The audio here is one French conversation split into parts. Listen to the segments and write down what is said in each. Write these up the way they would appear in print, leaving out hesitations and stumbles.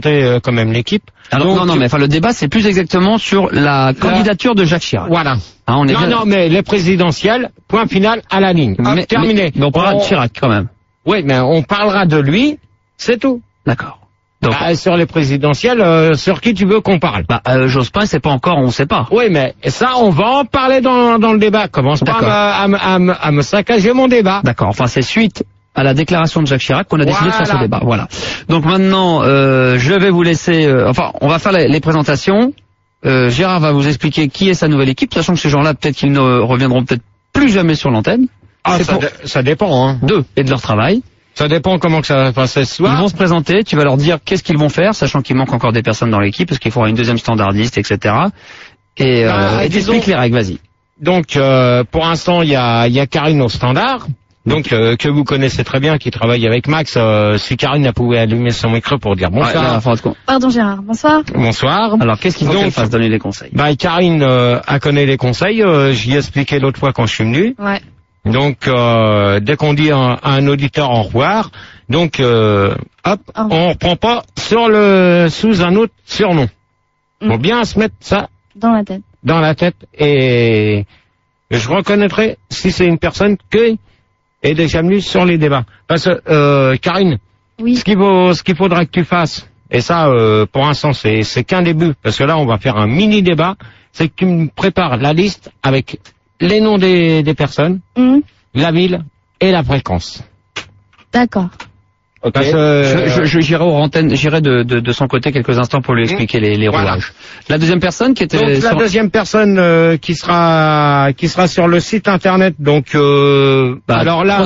quand même l'équipe. Alors donc, non, mais enfin le débat c'est plus exactement sur la candidature de Jacques Chirac. Voilà. Hein, on est non, mais les présidentielles, point final à la ligne. Terminé. Mais on parlera de Chirac quand même. Oui, mais on parlera de lui, c'est tout. D'accord. Donc, sur les présidentielles, sur qui tu veux qu'on parle? Jospin, c'est pas encore, on sait pas. Oui, mais ça, on va en parler dans le débat. Commence pas à me saccager mon débat. D'accord. Enfin, c'est suite à la déclaration de Jacques Chirac qu'on a décidé de faire ce débat. Voilà. Donc maintenant, je vais vous laisser. On va faire les présentations. Gérard va vous expliquer qui est sa nouvelle équipe, sachant que ces gens-là, peut-être qu'ils ne reviendront peut-être plus jamais sur l'antenne. Ça dépend, hein. D'eux et de leur travail. Ça dépend comment que ça va passer ce soir. Ils vont se présenter, tu vas leur dire qu'est-ce qu'ils vont faire, sachant qu'il manque encore des personnes dans l'équipe, parce qu'il faudra une deuxième standardiste, etc. Et t'expliques les règles, vas-y. Donc, pour l'instant, il y a Karine au standard, donc que vous connaissez très bien, qui travaille avec Max. Si Karine a pu allumer son micro pour dire bonsoir. Pardon Gérard, bonsoir. Bonsoir. Alors, qu'est-ce qu'il faut qu'elle fasse, donner les conseils? Karine a connaît les conseils, j'y ai expliqué l'autre fois quand je suis venu. Ouais. Donc, dès qu'on dit à un auditeur au revoir, donc, on reprend pas sous un autre surnom. Faut bien se mettre ça dans la tête. Et je reconnaîtrai si c'est une personne qui est déjà venue sur les débats. Parce que, Karine, oui. Ce qu'il faudra que tu fasses, et ça, pour l'instant, c'est qu'un début, parce que là, on va faire un mini débat, c'est que tu me prépares la liste avec les noms des personnes, la ville et la fréquence. D'accord. Okay. J'irai de son côté quelques instants pour lui expliquer les rouages. La deuxième personne qui était... Donc, la deuxième personne qui sera sur le site internet, donc alors là...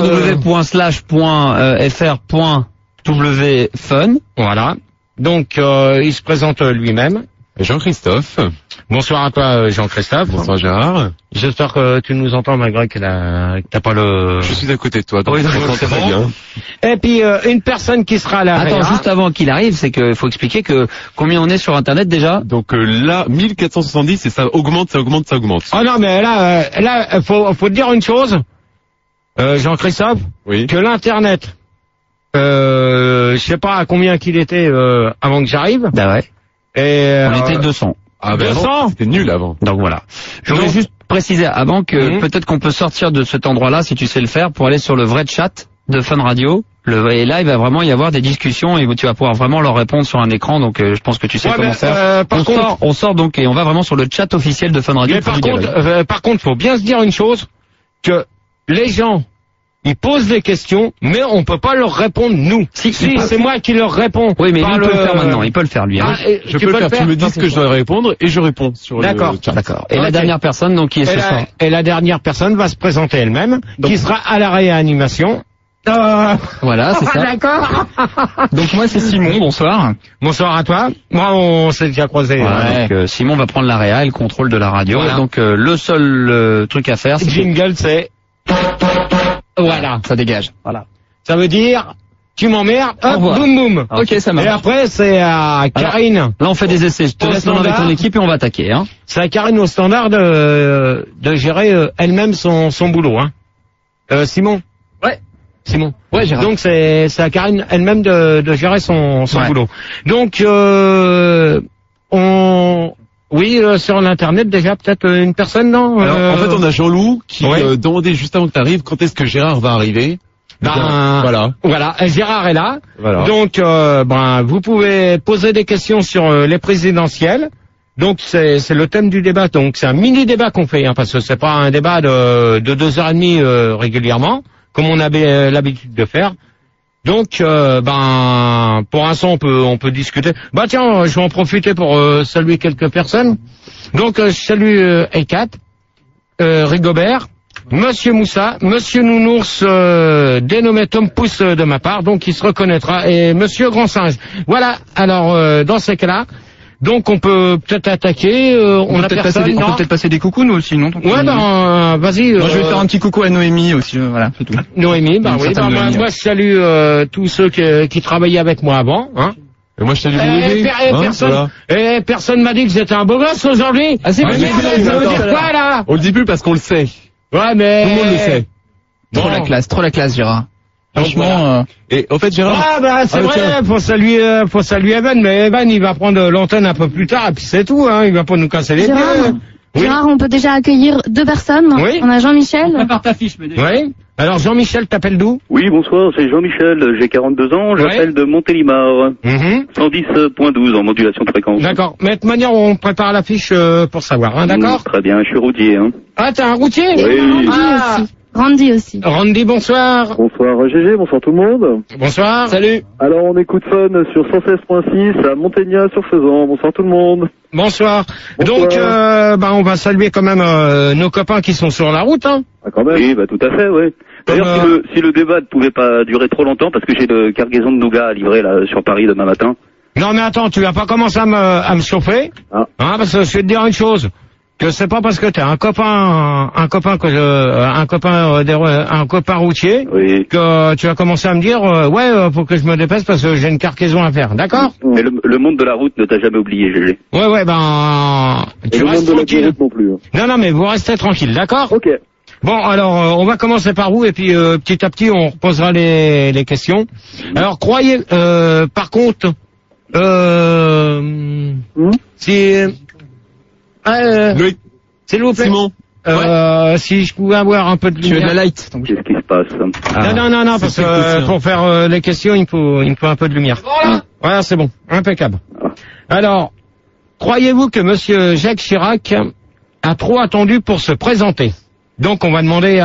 www.fr.wfun. Voilà. Donc, il se présente lui-même. Jean-Christophe. Bonsoir à toi, Jean-Christophe. Bonsoir, Gérard. J'espère que tu nous entends malgré que t'as pas le... Je suis à côté de toi, donc oui, je t'entends très bien. Et puis, une personne qui sera là. Attends, juste avant qu'il arrive, c'est qu'il faut expliquer que combien on est sur Internet déjà? Donc là, 1470 et ça augmente. Oh non, mais là, faut te dire une chose, Jean-Christophe. Oui. Que l'Internet, je sais pas à combien qu'il était avant que j'arrive. Bah ouais. Et on était 200. Ah ben 200 c'était nul avant. Donc voilà. Je voulais juste préciser avant que peut-être qu'on peut sortir de cet endroit-là, si tu sais le faire, pour aller sur le vrai chat de Fun Radio. Et là, il va vraiment y avoir des discussions et tu vas pouvoir vraiment leur répondre sur un écran. Donc je pense que tu sais comment faire. On sort donc et on va vraiment sur le chat officiel de Fun Radio. Mais par contre, faut bien se dire une chose, que les gens... Ils posent des questions, mais on peut pas leur répondre nous. Si c'est moi qui leur réponds. Oui, mais il peut le faire maintenant. Il peut le faire lui. Hein. Je peux le faire. Tu me dis ce que je dois répondre et je réponds sur le chat. D'accord. Et la dernière personne, donc qui est ce soir. Et la dernière personne va se présenter elle-même, qui sera à la réanimation. Voilà, c'est ça. D'accord. Donc moi c'est Simon. Bonsoir. Bonsoir à toi. Moi on s'est déjà croisé. Ouais. Donc Simon va prendre la réa et le contrôle de la radio. Voilà. Donc le seul truc à faire, c'est jingle, c'est voilà, ça dégage. Voilà. Ça veut dire, tu m'emmerdes, hop, boum boum. Ok, ça marche. Et après, c'est à Karine. Alors, là, on fait des essais. Je te laisse avec ton équipe et on va attaquer, hein. C'est à Karine au standard de gérer elle-même son boulot, hein. Simon. Ouais. Simon. Ouais, Gérard. Donc c'est à Karine elle-même de gérer son boulot. Donc oui, sur l'internet déjà peut-être une personne, non? Alors, en fait, on a Jean-Loup qui demandait juste avant que tu arrives quand est-ce que Gérard va arriver. Voilà, Gérard est là. Voilà. Donc, vous pouvez poser des questions sur les présidentielles. Donc, c'est le thème du débat. Donc, c'est un mini débat qu'on fait, hein, parce que c'est pas un débat de 2h30 régulièrement, comme on avait l'habitude de faire. Donc, pour l'instant, on peut discuter. Tiens, je vais en profiter pour saluer quelques personnes. Donc, je salue Ekat, Rigobert, Monsieur Moussa, Monsieur Nounours, dénommé Tom Pouce de ma part, donc il se reconnaîtra, et Monsieur Grand Singe. Voilà. Alors, dans ces cas-là, donc on peut peut-être attaquer. On peut peut-être passer des coucous nous aussi, non? Ouais, vas-y. Moi, je vais faire un petit coucou à Noémie aussi. Voilà, c'est tout. Noémie, moi je salue tous ceux qui travaillaient avec moi avant, hein. Et moi je salue personne m'a dit que j'étais un beau gosse aujourd'hui. Ah, c'est quoi là? On le dit plus parce qu'on le sait. Ouais, mais tout le monde le sait. Trop la classe, Gérard. Franchement. Et au fait, Gérard. Ah bah c'est vrai, faut saluer Evan, mais Evan il va prendre l'antenne un peu plus tard et puis c'est tout, hein, il va pas nous casser les pieds. Gérard, on peut déjà accueillir 2 personnes. Oui. On a Jean-Michel. Prépare ta fiche, mais déjà. Oui. Alors Jean-Michel, t'appelles d'où? Oui, bonsoir, c'est Jean-Michel, j'ai 42 ans, j'appelle de Montélimar, 110.12 en modulation de fréquence. D'accord, mais de toute manière on prépare la fiche pour savoir, hein, d'accord? Très bien, je suis routier. Hein. Ah, t'es un routier? Oui. Randy aussi. Randy, bonsoir. Bonsoir GG, bonsoir tout le monde. Bonsoir. Salut. Alors on écoute Fun sur 116.6 à Montaignac-sur-Faisan. Bonsoir tout le monde. Bonsoir. Donc, on va saluer quand même nos copains qui sont sur la route, hein. Ah, quand même. Oui, bah tout à fait, oui. D'ailleurs, si le débat ne pouvait pas durer trop longtemps, parce que j'ai le cargaison de nougat à livrer là sur Paris demain matin. Non mais attends, tu vas pas commencer à me chauffer, hein, parce que je vais te dire une chose, que c'est pas parce que t'es un copain routier, oui, que tu vas commencer à me dire faut que je me dépêche parce que j'ai une cargaison à faire, d'accord? Mais le monde de la route ne t'a jamais oublié, GG. Ouais, tu restes tranquille. Non plus. Non, mais vous restez tranquille, d'accord? Ok. Bon, alors, on va commencer par vous, et puis petit à petit, on reposera les questions. Alors, croyez, par contre, si... Loïc. S'il vous plaît. Simon. Si je pouvais avoir un peu de lumière. Tu veux de la light? Qu'est-ce qui se passe? Non, parce que pour faire les questions, il me faut un peu de lumière. Voilà, c'est bon. Impeccable. Alors, croyez-vous que monsieur Jacques Chirac a trop attendu pour se présenter? Donc on va demander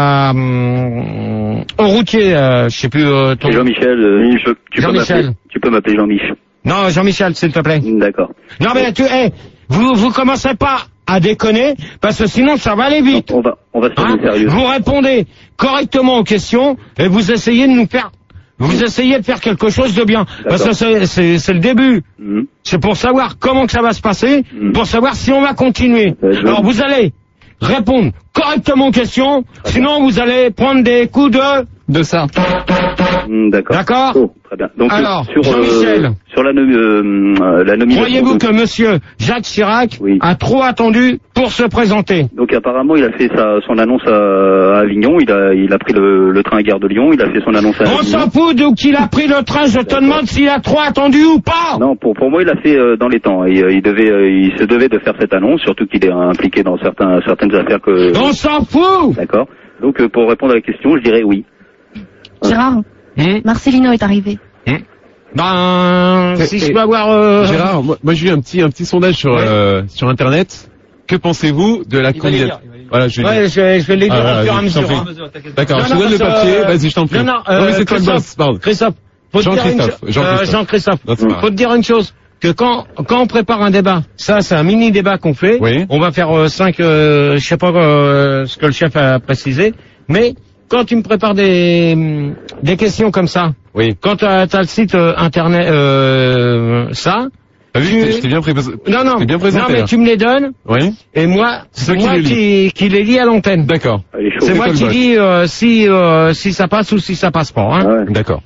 au routier, je sais plus ton... Jean-Michel, tu peux m'appeler Jean-Michel. Non, Jean-Michel, s'il te plaît. D'accord. Non mais vous commencez pas à déconner, parce que sinon ça va aller vite. On va se faire sérieux. Vous répondez correctement aux questions et vous essayez de faire quelque chose de bien. Parce que c'est le début. C'est pour savoir comment que ça va se passer, pour savoir si on va continuer. Alors vous allez répondre correctement aux questions, sinon vous allez prendre des coups de ça. D'accord. Oh, très bien. Donc, alors, Jean-Michel, sur la nomination. Croyez-vous que monsieur Jacques Chirac a trop attendu pour se présenter? Donc apparemment, il a fait son annonce à Avignon, il a pris le train à Gare de Lyon, il a fait son annonce à Avignon. On s'en fout d'où qu'il a pris le train, je te demande s'il a trop attendu ou pas. Non, pour moi, il a fait dans les temps. Il se devait de faire cette annonce, surtout qu'il est impliqué dans certaines affaires que... On s'en fout. D'accord. Donc pour répondre à la question, je dirais oui. Gérard, Marcelino est arrivé. Si je peux avoir... Gérard, moi j'ai eu un petit sondage sur Internet. Que pensez-vous de la candidature? Voilà, je vais les dire au fur et à mesure. D'accord, je te donne le papier, vas-y, je t'en prie. Non, mais c'est toi le boss, pardon. Jean-Christophe, faut te dire une chose, que quand on prépare un débat, ça c'est un mini débat qu'on fait, on va faire 5, je sais pas ce que le chef a précisé, mais quand tu me prépares des questions comme ça, quand t'as le site internet, je t'ai bien présenté. Non, mais tu me les donnes. Et moi, c'est moi qui les lis à l'antenne. D'accord. C'est moi qui dis si ça passe ou si ça passe pas. Hein. D'accord.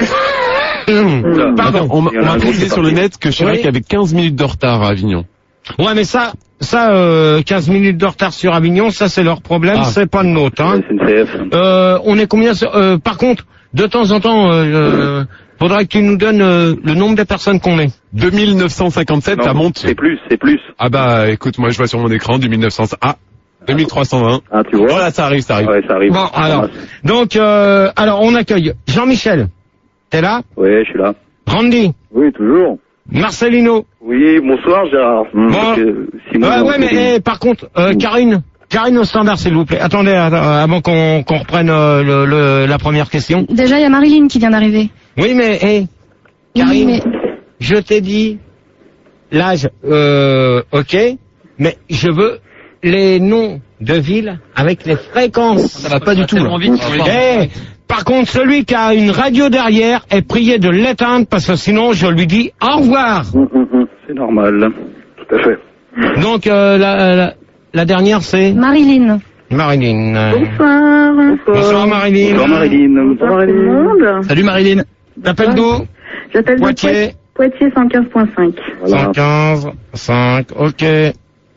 Pardon. On m'a précisé sur le net que Chirac avait 15 minutes de retard à Avignon. Ouais, mais ça, 15 minutes de retard sur Avignon, ça c'est leur problème, c'est pas le nôtre. Hein. On est combien par contre, de temps en temps, faudrait que tu nous donnes le nombre de personnes qu'on est. 2957, ça monte. C'est plus. Ah bah, écoute, moi je vois sur mon écran 2900. 2320. Ah, tu vois. Voilà, ça arrive. Ouais, ça arrive. Bon, alors, on accueille Jean-Michel. T'es là? Oui, je suis là. Randy. Oui, toujours. Marcelino. Oui, bonsoir, Gérard. Mais par contre, Karine au standard, s'il vous plaît. Attendez, avant qu'on reprenne la première question. Déjà, il y a Marilyn qui vient d'arriver. Oui, mais Karine, je t'ai dit l'âge, ok, mais je veux les noms de villes avec les fréquences. Ça va pas du tout. Par contre, celui qui a une radio derrière est prié de l'éteindre parce que sinon je lui dis au revoir. C'est normal. Tout à fait. Donc la dernière c'est Marilyn. Bonsoir. Bonsoir Marilyn. Bonsoir Marilyn. Bonsoir tout le monde. Salut Marilyn. T'appelles d'où? J'appelle de Poitiers 115.5. Voilà. 115.5, ok.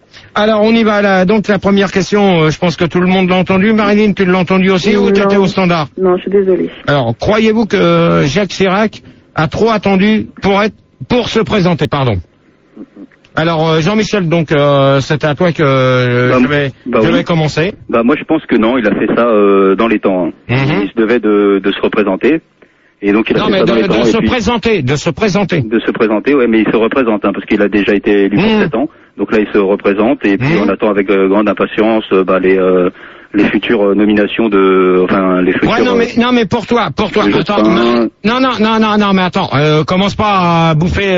Alors, on y va là. Donc, la première question, je pense que tout le monde l'a entendu. Marilyn, tu l'as entendu aussi ou tu étais au standard? Non, je suis désolée. Alors, croyez-vous que Jacques Chirac a trop attendu pour se présenter, pardon? Alors, Jean-Michel, donc, c'est à toi que je vais commencer. Moi, je pense que non, il a fait ça dans les temps. Hein. Il se devait de se représenter. Et donc, il a fait ça dans les temps. De se présenter, ouais, mais il se représente, hein, parce qu'il a déjà été élu pour 7 ans. Donc là, il se représente, et puis on attend avec grande impatience les futures nominations les futurs... Ouais, non mais pour toi. Attends, non, mais attends, commence pas à bouffer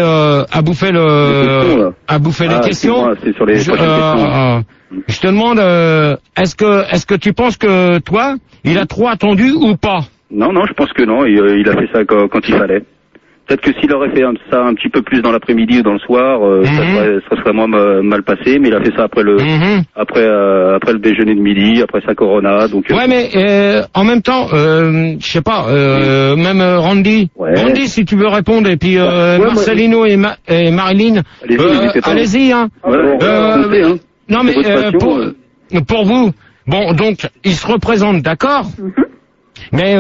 les questions. C'est sur les prochaines questions. Je te demande, est-ce que tu penses que toi, il a trop attendu ou pas? Non, je pense que non, il a fait ça quand il fallait. Peut-être que s'il aurait fait ça un petit peu plus dans l'après-midi ou dans le soir, ça serait moins mal passé, mais il a fait ça après le déjeuner de midi, après sa Corona, donc... Ouais, mais en même temps, je sais pas, même Randy, si tu veux répondre, et puis Marcelino et Marilyn, allez-y, hein. Non, mais pour vous, bon, donc, il se représente, d'accord? Mais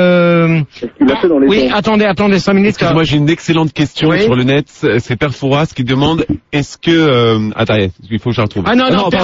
oui, attendez 5 minutes. Moi, j'ai une excellente question sur le net. C'est Père Fouras qui demande est-ce que attendez, il faut que je la retrouve.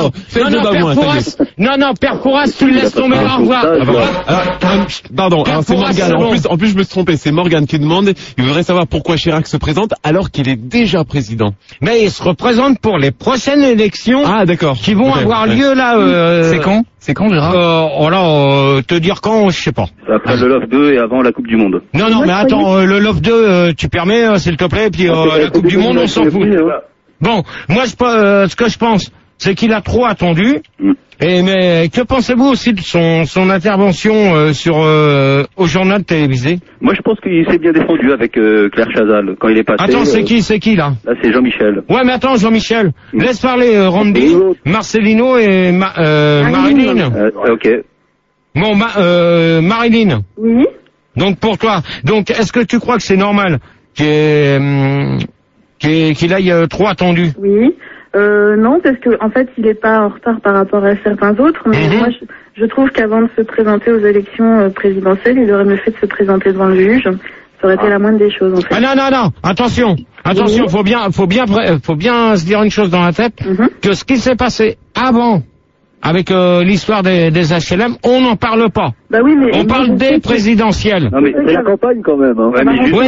Père Fouras, tu le laisses tomber. Au revoir. Pardon, c'est Morgane. En plus, je me suis trompé. C'est Morgane qui demande. Il voudrait savoir pourquoi Chirac se présente alors qu'il est déjà président. Mais il se représente pour les prochaines élections. Ah, d'accord. Qui vont avoir lieu là. C'est quand, Gérard? Te dire quand, je sais pas. Après le Love 2 et avant la Coupe du Monde. Non, mais attends, le Love 2, tu permets, s'il te plaît, puis la Coupe du Monde, on s'en fout. Bon, moi, ce que je pense, c'est qu'il a trop attendu. Mais que pensez-vous aussi de son intervention au journal télévisé? Moi, je pense qu'il s'est bien défendu avec Claire Chazal quand il est passé. Attends, c'est qui là? Là, c'est Jean-Michel. Ouais, mais attends, Jean-Michel, laisse parler Randy, Marcelino et Marilyn. Ok. Bon, Marilyn. Oui. Donc pour toi, est-ce que tu crois que c'est normal qu'il aille trop attendu? Oui. Non, parce que en fait, il est pas en retard par rapport à certains autres. Mais moi, je trouve qu'avant de se présenter aux élections présidentielles, il aurait mieux fait de se présenter devant le juge. Ça aurait été la moindre des choses, en fait. Ah non, attention, faut bien se dire une chose dans la tête, que ce qui s'est passé avant, avec l'histoire des HLM, on n'en parle pas. Bah oui, mais on parle des présidentielles. Non, mais c'est la campagne quand même. Hein.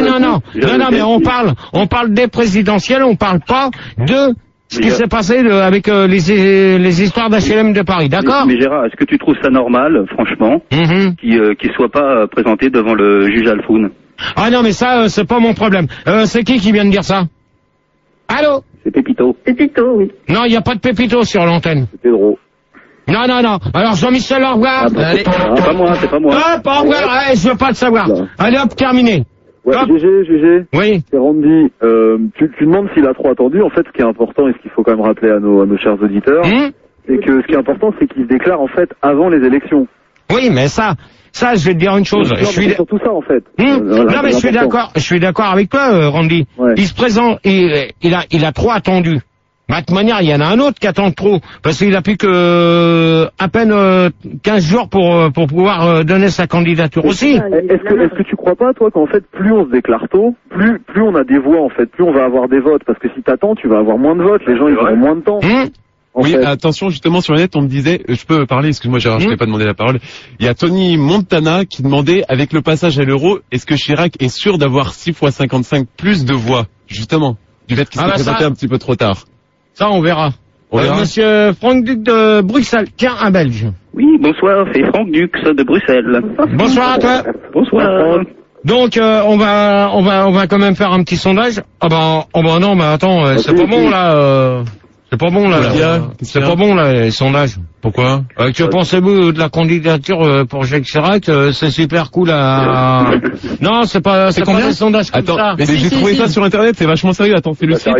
Mais on parle des présidentielles, on parle pas de ce qui s'est passé avec les histoires d'HLM de Paris, d'accord? Mais Gérard, est-ce que tu trouves ça normal, franchement, qu'il soit pas présenté devant le juge Alfoun? Ah non, mais ça, c'est pas mon problème. C'est qui vient de dire ça? Allô? C'est Pépito. Pépito, oui. Non, il n'y a pas de Pépito sur l'antenne. C'est Pedro. Non. Alors Jean-Michel, au revoir. Allez. C'est pas moi. Hop, au revoir. Je veux pas le savoir. Non. Allez, hop, terminé. Ouais, GG. Oui. C'est Randy. Tu demandes s'il a trop attendu. En fait, ce qui est important et ce qu'il faut quand même rappeler à nos chers auditeurs, c'est que ce qui est important, c'est qu'il se déclare en fait avant les élections. Oui, mais ça, je vais te dire une chose. Je suis surtout ça en fait. Non, mais je suis d'accord avec toi, Randy. Ouais. Il se présente, il a trop attendu. De toute manière, il y en a un autre qui attend trop, parce qu'il a plus que à peine 15 jours pour pouvoir donner sa candidature aussi. Est-ce que tu crois pas, toi, qu'en fait, plus on se déclare tôt, plus on a des voix, en fait, plus on va avoir des votes, parce que si t'attends, tu vas avoir moins de votes, les gens ils auront moins de temps. Oui, attention, justement, sur le net, on me disait, je peux parler, excuse-moi Gérard, je ne t'ai pas demandé la parole. Il y a Tony Montana qui demandait, avec le passage à l'euro, est-ce que Chirac est sûr d'avoir 6 fois 55 plus de voix, justement, du fait qu'il s'est présenté un petit peu trop tard? Ça, on verra. Monsieur Franck Duc de Bruxelles, tiens, un Belge. Oui, bonsoir, c'est Franck Duc de Bruxelles. Bonsoir à toi. Bonsoir. Donc, on va quand même faire un petit sondage. Non, mais attends, c'est pas bon, là. C'est pas bon, là. C'est pas bon, là, les sondages. Pourquoi? Que pensez-vous de la candidature pour Jacques Chirac? C'est super cool à... Non, c'est pas des sondages comme ça. Mais j'ai trouvé ça sur Internet, c'est vachement sérieux. Attends, c'est le site.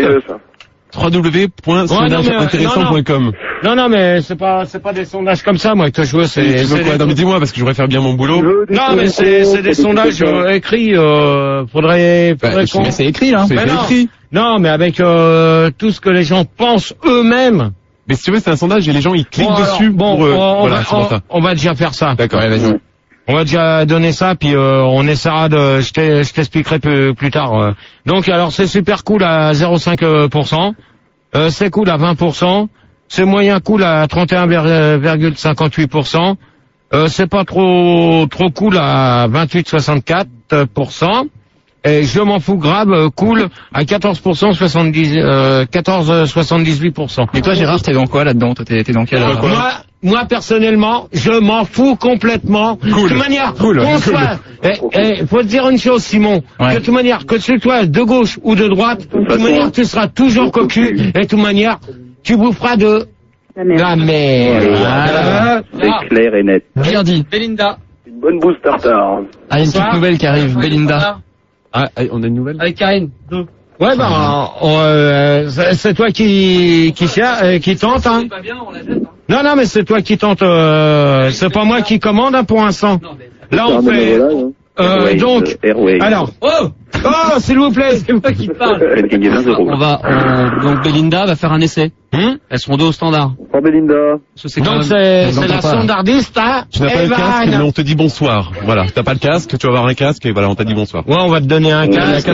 www.sondageintéressant.com. Non, mais c'est pas des sondages comme ça, moi, que je veux, c'est... Non, mais dis-moi, parce que je voudrais faire bien mon boulot. Non, mais c'est des sondages écrits, faudrait qu'on... Mais c'est écrit, là. C'est écrit. Non, mais avec tout ce que les gens pensent eux-mêmes Mais si tu veux, c'est un sondage et les gens ils cliquent dessus. Bon, on va déjà faire ça. D'accord, vas-y. On va déjà donner ça, puis on essaiera de. Je t'expliquerai plus tard. Donc, alors c'est super cool à 0,5%, c'est cool à 20%, c'est moyen cool à 31,58%, c'est pas trop cool à 28,64%. Et je m'en fous grave, cool, à 14%, 14,78%. Et toi, Gérard, t'es dans quoi là-dedans? Toi, t'es dans quel? Moi, personnellement, je m'en fous complètement. Cool. De toute manière, faut te dire une chose, Simon. Ouais. De toute manière, que tu sois de gauche ou de droite, de toute manière, tu seras toujours cocu. Et de toute manière, tu boufferas de la merde. C'est clair et net. Bien dit. Belinda. Une bonne bouse tartare. Ah, une petite nouvelle qui arrive, Belinda. Ah, on a une nouvelle? Avec Karine. Ouais, c'est toi qui tente, hein. Pas bien, on la jette, hein. Non, mais c'est toi qui tente, c'est pas moi qui commande, hein, pour l'instant. Là, on fait, donc, alors, s'il vous plaît. C'est moi qui parle. Elle gagne 20 euros. Donc Belinda va faire un essai. Elles seront deux au standard. Oh, Belinda. Donc c'est la standardiste, hein. Tu n'as pas le casque, mais on te dit bonsoir. Voilà, t'as pas le casque, tu vas avoir un casque et voilà, on t'a dit bonsoir. Ouais, on va te donner un casque.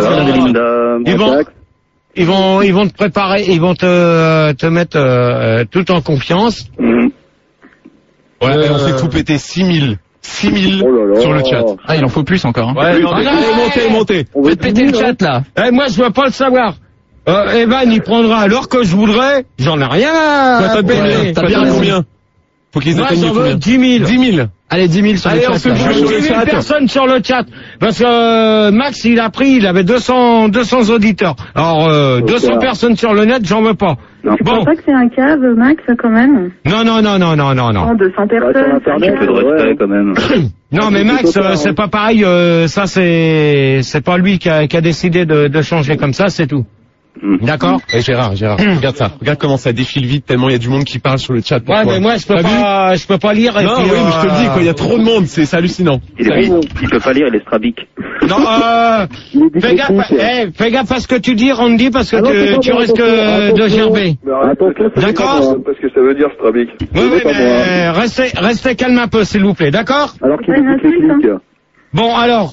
Ils vont te préparer, ils vont te mettre tout en confiance. Ouais, et on fait tout péter 6000 sur le chat. Ah, il en faut plus encore. Hein. Ouais, montez. Faites péter le chat là. Moi, je veux pas le savoir. Evan, il prendra alors que je voudrais. J'en ai rien à payer. T'as bien combien? Faut qu'ils atteignent j'en veux 10 000. 10 000. Allez, 10 000 sur le chat. On se joue sur 10 000 personnes sur le chat. Parce que Max, il avait 200 auditeurs. Alors, 200 personnes sur le net, j'en veux pas. Je pense pas que c'est un cave, Max, quand même. Non. Non, 200 personnes. Un peu de respect, quand même. Non, mais Max, c'est pas pareil. Ça, c'est pas lui qui a décidé de changer comme ça, c'est tout. D'accord. Et Gérard, regarde ça. Regarde comment ça défile vite tellement il y a du monde qui parle sur le chat. Ouais, mais moi je peux pas lire. Non, oui, mais je te le dis, quoi, il y a trop de monde, c'est hallucinant. Il peut pas lire, il est strabique. Non, fais gaffe à ce que tu dis, Randy, parce que tu risques de gerber. D'accord. Parce que ça veut dire strabique. Oui, mais restez calme un peu, s'il vous plaît, d'accord? Alors qu'il écoute les clics. Bon, alors,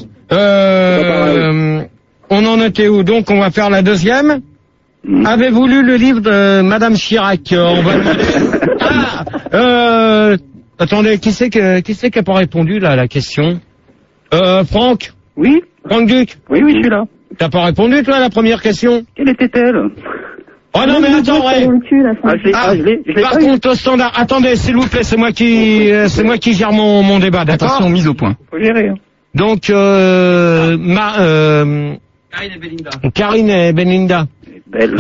on en était où? Donc, on va faire la deuxième. Avez-vous lu le livre de Madame Chirac? On va attendez, qui c'est qui a pas répondu là à la question? Franck? Oui. Franck Duc? Oui, je suis là. T'as pas répondu toi à la première question? Quelle était-elle? Oh non, mais attends, par contre, au standard, attendez, s'il vous plaît, c'est moi qui gère mon débat, d'accord? Attention, mise au point. Faut gérer. Karine Donc, et Belinda. Karine et Belinda. Belle.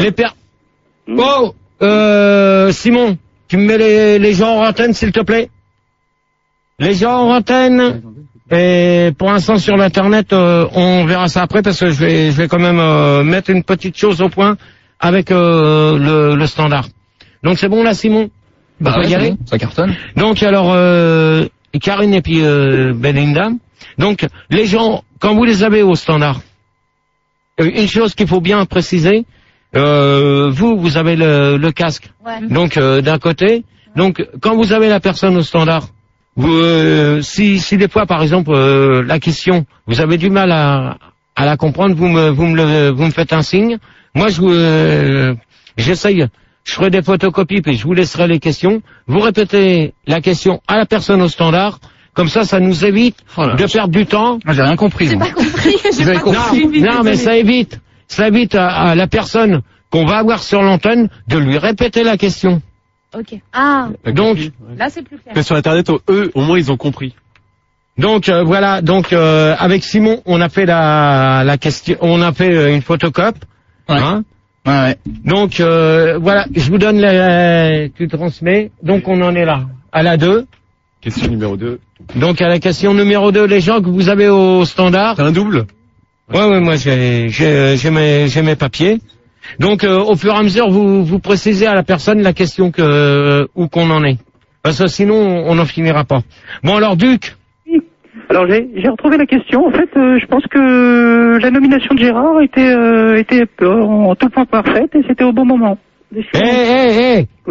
Simon, tu me mets les gens en antenne, s'il te plaît? Les gens en antenne. Et pour l'instant, sur l'internet, on verra ça après, parce que je vais quand même mettre une petite chose au point avec le standard. Donc c'est bon là, Simon? Bah on peut y aller? bon, ça cartonne. Donc alors, Karine et puis Belinda. Donc les gens, quand vous les avez au standard, une chose qu'il faut bien préciser, vous avez le casque. Ouais. Donc d'un côté, donc quand vous avez la personne au standard, vous, si des fois par exemple la question, vous avez du mal à la comprendre, vous me faites un signe. Moi j'essaye, je ferai des photocopies puis je vous laisserai les questions. Vous répétez la question à la personne au standard. Comme ça nous évite de perdre du temps. J'ai rien compris. J'ai pas compris. Non, mais ça évite à la personne qu'on va avoir sur l'antenne de lui répéter la question. Ok. Ah. Donc, là c'est plus clair. Mais sur internet, eux, au moins ils ont compris. Donc voilà. Donc avec Simon, on a fait la question, on a fait une photocope. Ouais. Hein. Ouais. Donc voilà, je vous donne tu transmets. Donc on en est là à la 2. Question numéro 2. Donc à la question numéro 2, les gens que vous avez au standard. T'as un double? Ouais, moi j'ai mes papiers. Donc au fur et à mesure, vous précisez à la personne la question où qu'on en est. Parce que sinon on n'en finira pas. Bon alors Duc. Oui. Alors j'ai retrouvé la question. En fait, je pense que la nomination de Gérard était en tout point parfaite et c'était au bon moment. Oui.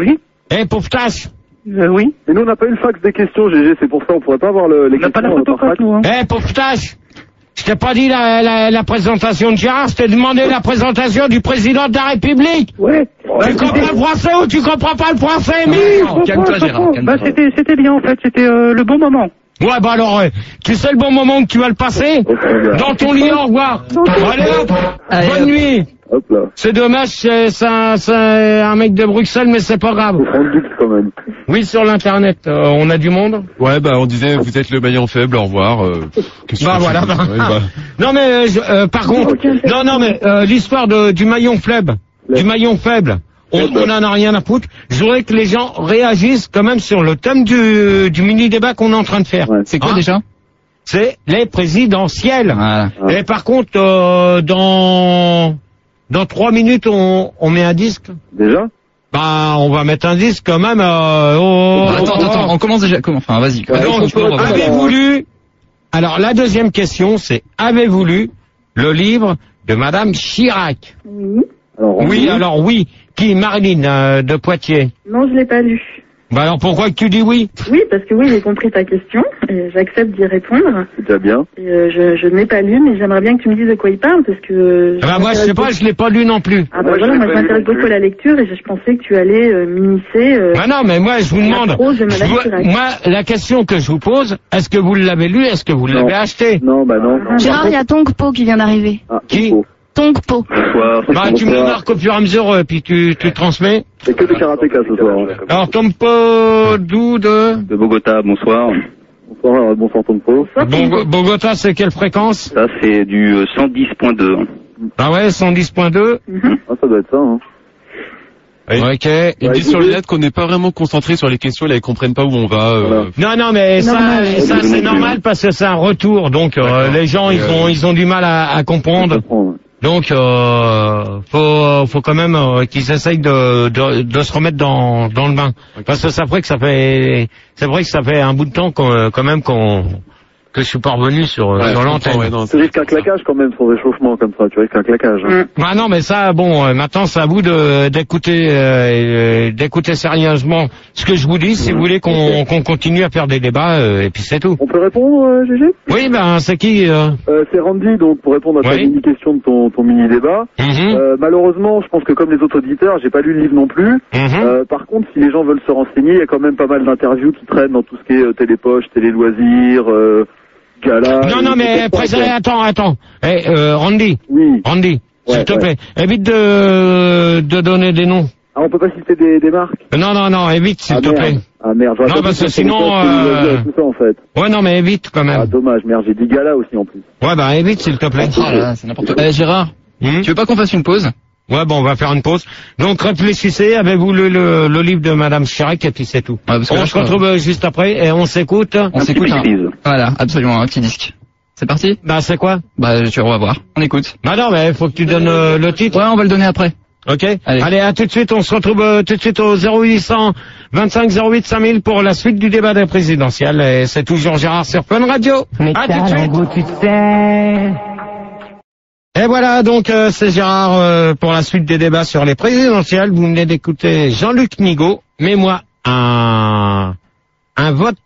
Eh, pauvre tâche. Oui. Et nous, on n'a pas eu le fax des questions, GG, c'est pour ça, on pourrait pas avoir les questions. On n'a pas la photo par fax. nous, hein. Eh, pauvre tâche. Je t'ai pas dit la présentation de Gérard, je t'ai demandé la présentation du président de la République. Ouais. Tu comprends le français ou tu comprends pas le français, Émile? Calme-toi, Gérard. Bah, c'était bien, en fait, c'était le bon moment. Ouais, bah alors, tu sais le bon moment que tu vas le passer? Dans ton lit, au revoir. Allez hop, bonne nuit. Hop là. C'est dommage, c'est un mec de Bruxelles, mais c'est pas grave. Faut prendre Dux quand même. Oui, sur l'internet, on a du monde. Ouais, bah on disait vous êtes le maillon faible, au revoir. Bah voilà. Ouais, bah. Non mais par contre, non mais l'histoire du maillon faible, on en a rien à foutre. Je voudrais que les gens réagissent quand même sur le thème du mini débat qu'on est en train de faire. Ouais. C'est quoi déjà? C'est les présidentielles. Voilà. Et par contre, dans 3 minutes, on met un disque. Déjà? Bah, on va mettre un disque quand même. Attends, on commence déjà. Enfin, vas-y. Donc, avez-vous lu? Alors, la deuxième question, c'est avez-vous lu le livre de Madame Chirac? Oui. Alors, Oui. Qui? Marilyn de Poitiers. Non, je l'ai pas lu. Bah alors, pourquoi que tu dis oui? Oui, parce que oui, j'ai compris ta question et j'accepte d'y répondre. c'est déjà bien. Et, je ne l'ai pas lu, mais j'aimerais bien que tu me dises de quoi il parle, parce que... Bah moi, je sais pas, je l'ai pas lu non plus. Ah bah voilà, moi je m'intéresse beaucoup à la lecture et je pensais que tu allais m'initier... Bah non, mais moi, je vous demande... Moi, la question que je vous pose, est-ce que vous l'avez lu? Est-ce que vous l'avez acheté? Non, bah non. Gérard, il y a Tongpo qui vient d'arriver. Ah, Qui? Tongpo. Bonsoir. Bah, tu me marques au fur et à mesure, puis tu transmets. C'est que des karatékas ce soir. Hein. Alors, Tompo, d'où De Bogota, bonsoir. Bonsoir Tompo. Bogota, c'est quelle fréquence? Ça, c'est du 110.2. Ah ouais, 110.2. Ah, ça doit être ça, hein. Oui. Ok. Ils disent sur le net qu'on n'est pas vraiment concentré sur les questions, là ils comprennent pas où on va. Non, mais ça c'est normal parce que c'est un retour, donc les gens ils ont du mal à comprendre. Donc faut quand même qu'ils essayent de se remettre dans le bain, parce que c'est vrai que ça fait un bout de temps quand même que je suis pas revenu sur l'antenne. Ouais, tu risques un claquage quand même sur réchauffement comme ça, tu risques un claquage. Hein. Ah non, mais ça, bon, maintenant c'est à vous d'écouter sérieusement ce que je vous dis, si vous voulez qu'on continue à faire des débats, et puis c'est tout. On peut répondre, GG? Oui, ben c'est qui C'est Randy, donc pour répondre à ta mini-question de ton mini-débat. Malheureusement, je pense que comme les autres auditeurs, j'ai pas lu le livre non plus. Par contre, si les gens veulent se renseigner, il y a quand même pas mal d'interviews qui traînent dans tout ce qui est télépoche, télé-loisirs, gala... Non, mais attends. Randy. Oui. Randy, s'il te plaît, évite de donner des noms. Ah, on peut pas citer des marques? Non, évite, s'il te plaît. Ah merde, non, parce que sinon... tout ça, en fait. Ouais, non, mais évite quand même. Ah, dommage, merde, j'ai dit gala aussi en plus. Ouais, bah évite, s'il te plaît. Oh là, c'est n'importe quoi. Gérard, tu veux pas qu'on fasse une pause? Ouais, bon, on va faire une pause. Donc, réfléchissez, avez-vous le livre de Madame Chirac, et puis c'est tout. Ouais, on se retrouve juste après, et on s'écoute. On s'écoute, voilà, absolument, un petit disque. C'est parti? Bah, c'est quoi? Bah, on va voir. On écoute. Bah non, mais faut que tu donnes le titre. Ouais, on va le donner après. Ok. Allez, à tout de suite, on se retrouve tout de suite au 0800 25 08 5000 pour la suite du débat des présidentielles, et c'est toujours Gérard sur Fun Radio. À tout de suite. Et voilà, donc c'est Gérard pour la suite des débats sur les présidentielles. Vous venez d'écouter Jean-Luc Nigaud, mais moi un vote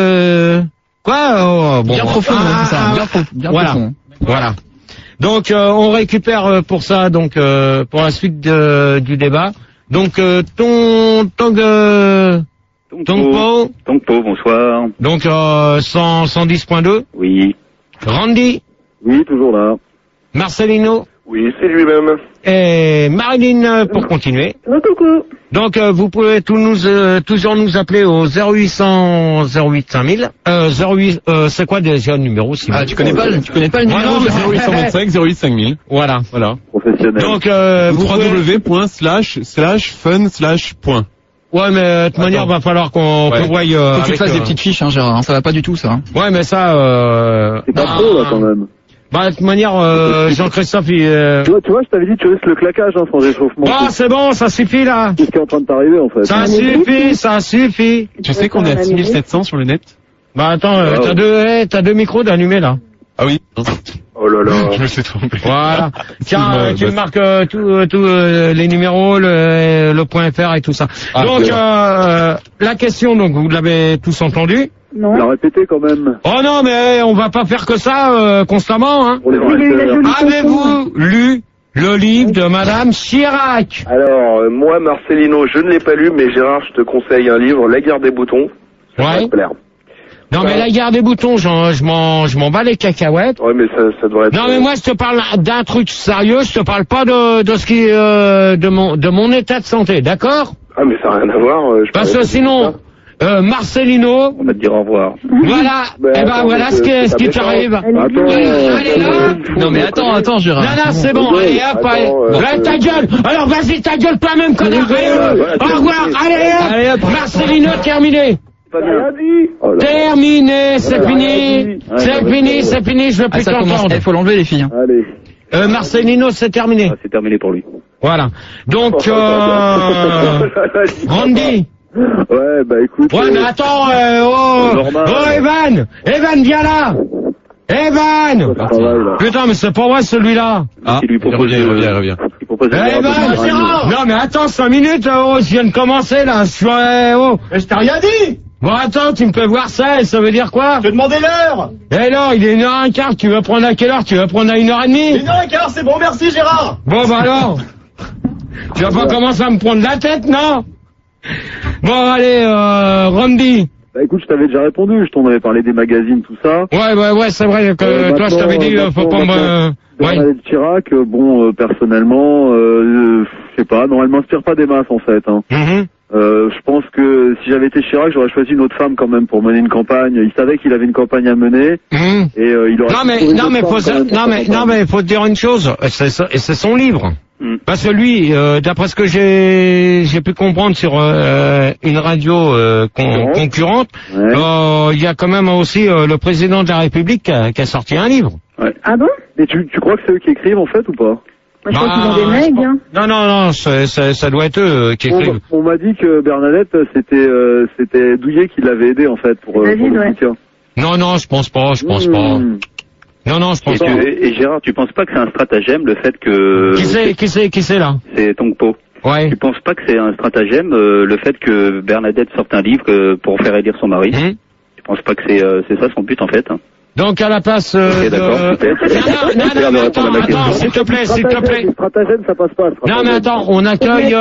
bien profond, bien profond. Voilà. Donc on récupère pour ça, donc pour la suite du débat. Donc Tongpo, bonsoir. Donc 110.2. Oui. Randy. Oui, toujours là. Marcelino. Oui, c'est lui-même. Et Marilyn pour continuer. Coucou. Donc vous pouvez toujours nous appeler au 0800 08 5000. 08 c'est quoi déjà le numéro si tu connais pas le numéro? 0825 08 5000. Voilà. Professionnel. Donc www.fun/point. Ouais, mais de toute manière, va falloir qu'on voie. Faut que tu fasses des petites fiches, hein, Gérard. Ça va pas du tout, ça. Ouais, mais ça. C'est pas trop là quand même. Bah, de toute manière, Jean-Christophe, Tu vois, je t'avais dit, tu risques le claquage, hein, sans réchauffement. Ah, c'est bon, ça suffit, là. C'est ce qui est en train de t'arriver, en fait. Ça suffit. Tu sais qu'on est à 6700 sur le net? Bah, attends, t'as deux micros d'allumés, là. Ah oui. Oh là là. Je me suis trompé. Voilà. Tiens, tu me marques tous les numéros, le point .fr et tout ça. Ah, donc, la question, donc, vous l'avez tous entendu? Non. La répéter quand même. Oh non, mais on va pas faire que ça constamment, hein. Pour les Avez-vous lu le livre de Madame Chirac? Alors, moi, Marcelino, je ne l'ai pas lu, mais Gérard, je te conseille un livre, La guerre des boutons. Ça va te plaire. Non, mais la guerre des boutons, je m'en bats les cacahuètes. Ouais, mais ça devrait être... Non, mais moi, je te parle d'un truc sérieux, je te parle pas de ce qui, de mon état de santé, d'accord? Ah, mais ça n'a rien à voir. Parce que sinon, Marcelino. On va te dire au revoir. Voilà. Eh ben, voilà ce qui t'arrive. Allez, là. Non, mais attends, Gérard. Non, c'est bon. Allez, hop, allez. Ta gueule. Alors, vas-y, ta gueule toi-même, connard. Allez, au revoir. Allez, hop. Marcelino, terminé. Terminé, c'est fini. C'est fini, je veux plus t'entendre. Il faut l'enlever, les filles. Allez. Marcelino, c'est terminé. C'est terminé pour lui. Voilà. Donc, Randy. Ouais, bah écoute. Ouais, mais attends, Evan, viens là. Evan. Putain, mais c'est pas vrai celui-là. Ah, il revient. Evan. Non, mais attends 5 minutes, je viens de commencer là. Mais je t'ai rien dit. Bon, attends, tu me fais voir ça, et ça veut dire quoi? Je te demandais l'heure. Eh non, il est 1h15, tu veux prendre à quelle heure? Tu veux prendre à 1h30? 1h15, c'est bon, merci Gérard. Bon, bah alors. Tu vas pas commencer à me prendre la tête, non? Bon, allez, Randy. Bah écoute, je t'avais déjà répondu, je t'en avais parlé des magazines, tout ça. Ouais, c'est vrai que toi, je t'avais dit, faut pas me... Bernadette Chirac, personnellement, je sais pas, non, elle m'inspire pas des masses, en fait, hein. Je pense que si j'avais été Chirac, j'aurais choisi une autre femme quand même pour mener une campagne. Il savait qu'il avait une campagne à mener. Et il aurait Non mais faut te dire une chose, c'est son livre. Parce que lui, d'après ce que j'ai pu comprendre sur une radio concurrente, il y a quand même aussi le président de la République qui a sorti un livre. Ouais. Ah bon? Et tu crois que c'est eux qui écrivent en fait ou pas? Moi, je crois qu'ils ont des mecs, hein. Non, ça doit être eux qui écrivent. On m'a dit que Bernadette, c'était Douillet qui l'avait aidé en fait pour le soutien. Non, je pense pas. Non, je pense pas. Et Gérard, tu penses pas que c'est un stratagème le fait que... Qui c'est là? C'est Tongpo. Ouais. Tu penses pas que c'est un stratagème le fait que Bernadette sorte un livre pour faire élire son mari? Tu penses pas que c'est ça son but en fait? Donc à la place d'accord, super. Non, attends, s'il te plaît. Stratagème, ça passe pas. Non, mais attends, on accueille...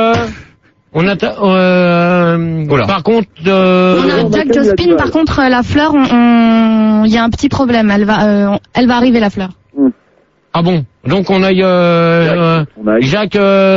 par contre... On a Jack Jospin, par contre, la fleur, il y a un petit problème. Elle va arriver, la fleur. Ah bon? Donc on a Jacques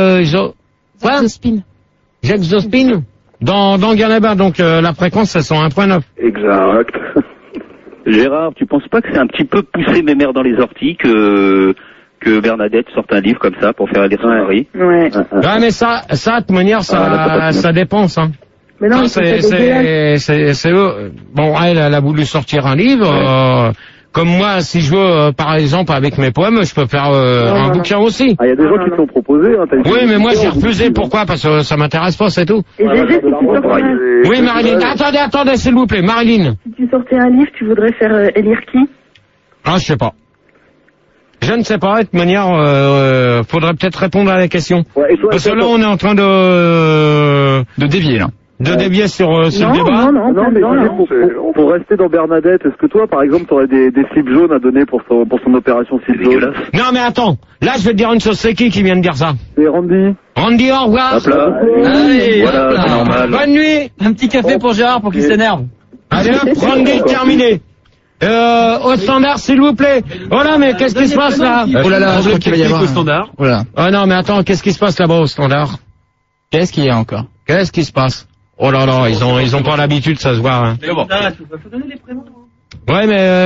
Jospin. Jacques Jospin dans Galabin, donc la fréquence c'est 101.9. Exact. Gérard, tu penses pas que c'est un petit peu pousser mes mères dans les orties que Bernadette sorte un livre comme ça pour faire élire son mari? Ouais. Ouais, mais ça, de toute manière, ça dépense, hein. Mais non, c'est eux. Bon, elle a voulu sortir un livre, comme moi, si je veux, par exemple, avec mes poèmes, je peux faire un bouquin aussi. Ah, il y a des gens qui te l'ont proposé, hein. Oui, mais moi, j'ai refusé. Pourquoi? Parce que ça m'intéresse pas, c'est tout. Et Gégé, si tu sortais Oui, Marilyn. Attendez, s'il vous plaît. Marilyn. Si tu sortais un livre, tu voudrais faire élire qui? Ah, je sais pas. Je ne sais pas, de toute manière, faudrait peut-être répondre à la question. Ouais, parce que là, on est en train de dévier, là. De dévier sur le débat. Non, pour rester dans Bernadette, est-ce que toi, par exemple, t'aurais des slips jaunes à donner pour son opération slip jaune? Non, mais attends. Là, je vais te dire une chose. C'est qui vient de dire ça? C'est Randy. Randy, au revoir. Hop là. Allez, voilà, c'est normal. Bonne nuit. Un petit café pour Gérard pour qu'il s'énerve. Allez hop, Randy, terminé. Au standard, s'il vous plaît. Oh là, mais qu'est-ce qui se passe là? Oh là là, je crois qu'il va y avoir au standard. Voilà. Oh non, mais attends, qu'est-ce qui se passe là-bas au standard? Qu'est-ce qu'il y a encore? Qu'est-ce qui se passe? Oh là là, ils ont pas l'habitude, ça se voit, hein. Faut donner les prénoms. Ouais, mais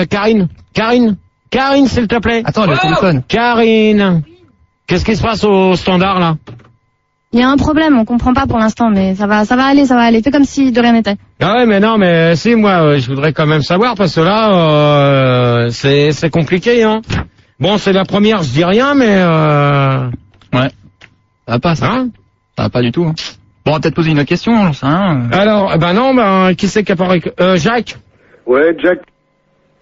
Karine, s'il te plaît. Attends, le téléphone. Karine. Qu'est-ce qui se passe au standard là? Il y a un problème, on comprend pas pour l'instant, mais ça va aller. Fais comme si de rien n'était. Ah ouais, mais non, mais si, moi, je voudrais quand même savoir, parce que là, c'est compliqué, hein. Bon, c'est la première, je dis rien, mais ouais. Ça va pas, ça. Hein? Ça va pas du tout, hein. Bon, on va peut-être poser une autre question, j'en sais rien. Alors, qui c'est qui a parlé? Jacques? Ouais, Jack.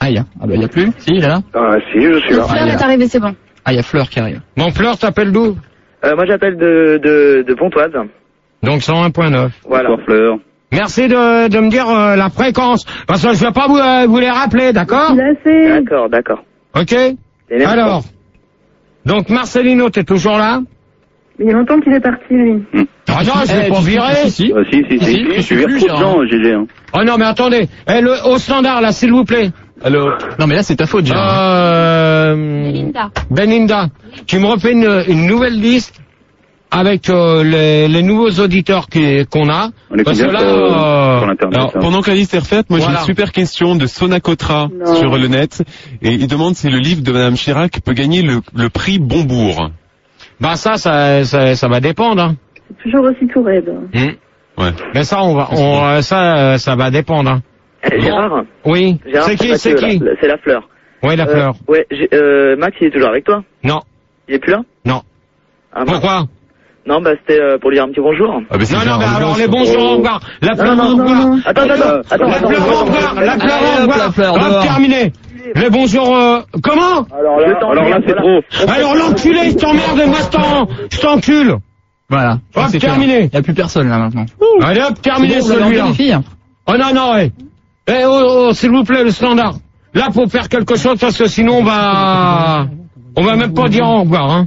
Aïe, ah bah y a plus. Si, il est là. Ah si, je suis là. Fleur est arrivé, c'est bon. Ah, il y a Fleur qui arrive. Bon, Fleur, t'appelles d'où? Moi j'appelle de Pontoise. Donc 101.9. Voilà. Bonsoir, Fleur. Merci de me dire la fréquence, parce que je vais pas vous les rappeler, d'accord? D'accord. Ok. Alors, donc Marcelino, t'es toujours là? Il y a longtemps qu'il est parti, lui. Ah non, je vais pas virer. Si, tu vires trop de gens, GG. Hein. Oh non, mais attendez, au standard, là, s'il vous plaît. Alors, non mais là c'est ta faute, Gérard. Belinda, tu me refais une nouvelle liste avec les nouveaux auditeurs qu'on a. On est combien sur l'internet? Alors, pendant que la liste est refaite, moi j'ai une super question de Sonacotra sur le net, et il demande si le livre de Madame Chirac peut gagner le prix Bonbourg. Bah ça va dépendre. Hein. C'est toujours aussi tout raide. Ouais. Mais ça ça va dépendre. Hein. Gérard. Oui. Gérard, C'est qui? C'est la Fleur. Oui, la Fleur. Ouais. Max, il est toujours avec toi? Non. Il est plus là? Non. Ah, pourquoi? Non, bah c'était pour lui dire un petit bonjour. Ah, bah, non, mais alors les bonjours au revoir. La Fleur au revoir. Attends. La Fleur au revoir. La Fleur au revoir. Terminé. Les bonjours. Comment? Alors là, c'est trop. Alors l'enculé, je t'emmerde, moi je t'encule. Voilà. Hop, terminé. Il n'y a plus personne là maintenant. Allez hop, terminé celui-là. filles. Oh non, s'il vous plaît, le standard. Là, faut faire quelque chose parce que sinon on va même pas dire au revoir, hein.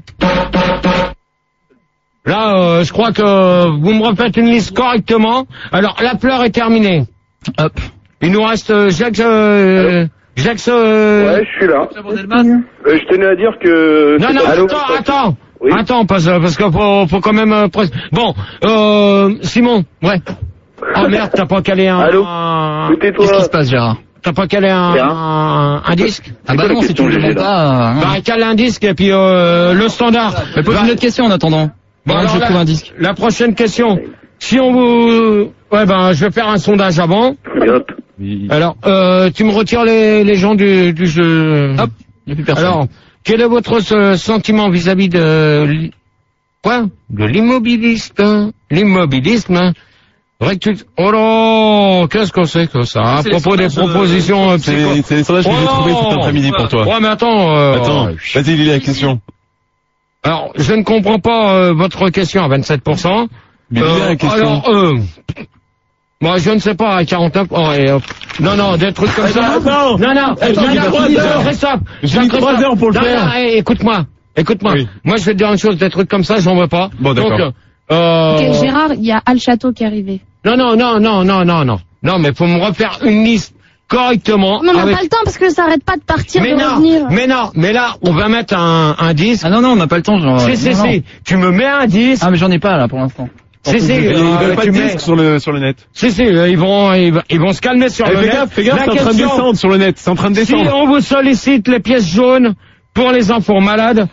Là, je crois que vous me refaites une liste correctement. Alors, la Fleur est terminée. Hop. Il nous reste Jacques. Ouais, je suis là. Je tenais à dire que... Non, attends. Oui. Attends, parce que faut quand même... Bon, Simon, ouais. Oh merde, t'as pas calé un... Allô. Qu'est-ce qui se passe, Gérard? T'as pas calé un disque? Ah bah non, si tu le pas... Bah, cale un disque et puis le standard. Mais pose une autre question en attendant. Bon, alors, je trouve un disque. La prochaine question. Si on vous... Ouais, ben, je vais faire un sondage avant. Hop. Alors, tu me retires les gens du jeu. Hop, il n'y a plus personne. Alors, quel est votre sentiment vis-à-vis de... Quoi? De l'immobilisme. L'immobilisme. Oh là, qu'est-ce que c'est que ça? À propos des propositions psycho... C'est les sondages que j'ai trouvé cet après-midi pour toi. Ouais, mais attends... vas-y, lis la question. Alors, je ne comprends pas votre question à 27%. Mais lis la question. Alors, moi, je ne sais pas, à 49... Non, des trucs comme ça. Non, Christophe. J'ai mis 3 heures pour le faire. Non, écoute-moi. Oui. Moi, je vais te dire une chose, des trucs comme ça, j'en veux pas. Bon, d'accord. Donc, Ok, Gérard, il y a Al Château qui est arrivé. Non, mais faut me refaire une liste correctement. Non, on n'a pas le temps parce que ça arrête pas de partir, revenir. Mais là, on va mettre un disque. Ah non, on n'a pas le temps, genre. Si. Tu me mets un disque. Ah, mais j'en ai pas, là, pour l'instant. Ils veulent pas de disque sur le net. Si, ils vont se calmer sur le net. Fais gaffe, c'est en train de descendre sur le net. C'est en train de descendre. Si on vous sollicite les pièces jaunes pour les enfants malades,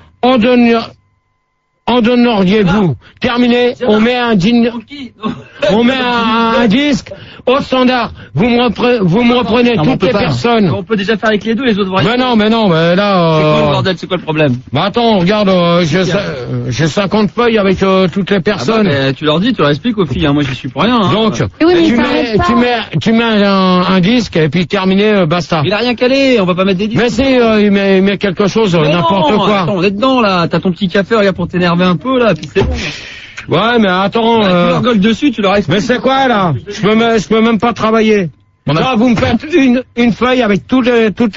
en donneriez-vous? Terminé, on met un disque au standard. Vous me reprenez toutes les personnes. On peut déjà faire avec les deux, les autres vont Mais non, mais là... C'est quoi le bordel? C'est quoi le problème? Bah attends, regarde, j'ai 50 feuilles avec toutes les personnes. Ah bah, tu leur dis, tu leur expliques aux filles, hein. Moi j'y suis pour rien. Hein. Donc, tu mets un disque et puis terminé, basta. Il a rien calé, on va pas mettre des disques. Mais si, il met quelque chose, n'importe quoi. Attends, on est dedans là, t'as ton petit café, regarde, pour t'énerver un peu là, puis c'est bon. Ouais, mais attends... Tu leur gueules dessus, tu leur expliques. Mais c'est quoi là? Je peux même pas travailler. Là, vous me faites une feuille avec toutes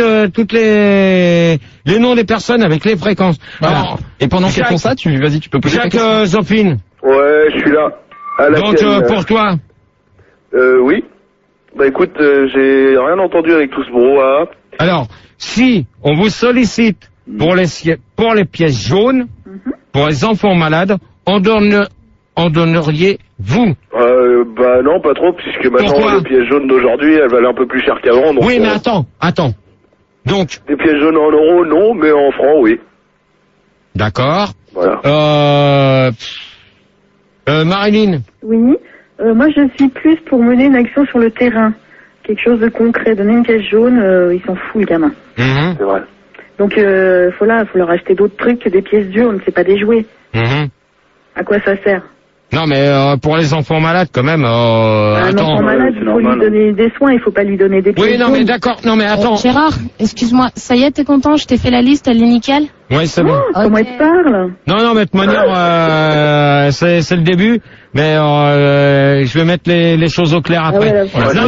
les noms des personnes avec les fréquences. Voilà. Alors, et pendant qu'ils font ça, tu peux poser ta question. Zofine. Ouais, je suis là. Donc, pour toi? Oui. Bah écoute, j'ai rien entendu avec tout ce brouhaha. Alors, si on vous sollicite pour les pièces jaunes, pour les enfants malades, en donneriez-vous? Bah non, pas trop, puisque maintenant les pièces jaunes d'aujourd'hui, elles valent un peu plus cher qu'avant. Oui, mais attends. Donc. Les pièces jaunes en euros, non, mais en francs, oui. D'accord. Voilà. Marilyn. Oui. Moi, je suis plus pour mener une action sur le terrain. Quelque chose de concret. Donner une pièce jaune, ils s'en foutent, les gamins. C'est vrai. Donc, faut leur acheter d'autres trucs que des pièces jaunes, c'est pas des jouets. À quoi ça sert? Non, mais pour les enfants malades, quand même. Un enfant malade, il faut lui donner des soins, il faut pas lui donner des pièces. Oui, non, mais d'accord. Non, mais attends. Gérard, excuse-moi, ça y est, t'es content? Je t'ai fait la liste, elle est nickel? Oui, c'est bon. Comment il te parle? Non, mais de toute manière, c'est le début. Mais je vais mettre les choses au clair après.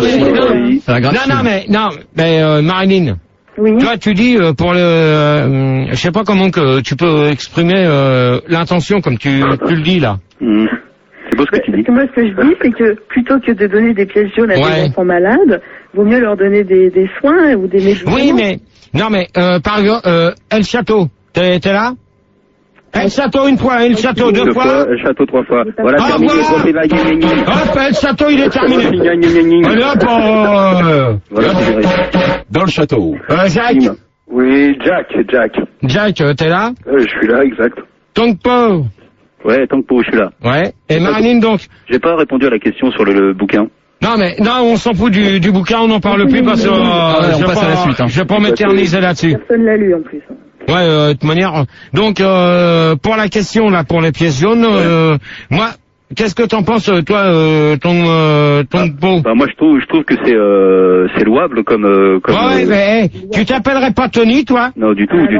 Mais Marilyn. Oui. Toi, tu dis pour le, je sais pas comment que tu peux exprimer l'intention comme tu le dis là. C'est beau ce que tu dis. Moi, ce que je dis, c'est que plutôt que de donner des pièces jaunes à des enfants malades, vaut mieux leur donner des soins ou des médicaments. Oui, mais par exemple, El Château, t'es là? El Château une fois, El Château deux fois. El Château 3 fois. Voilà, terminé. Hop, El Château, il est terminé. Allez hop, voilà, dans le château. Jacques. Oui, Jack. Jack, t'es là? Je suis là, exact. Tongpo. Ouais, Tongpo, je suis là. Ouais. Et Marilyn, donc? J'ai pas répondu à la question sur le bouquin. Non, on s'en fout du bouquin, on n'en parle plus parce que on passe à la suite. Je vais pas m'éterniser là-dessus. Personne l'a lu en plus. Ouais, de toute manière. Donc, pour la question là, pour les pièces jaunes, moi, qu'est-ce que t'en penses, toi, ton pot? Bah moi, je trouve que c'est louable comme. Ouais, mais tu t'appellerais pas Tony, toi? Non, du tout. Non,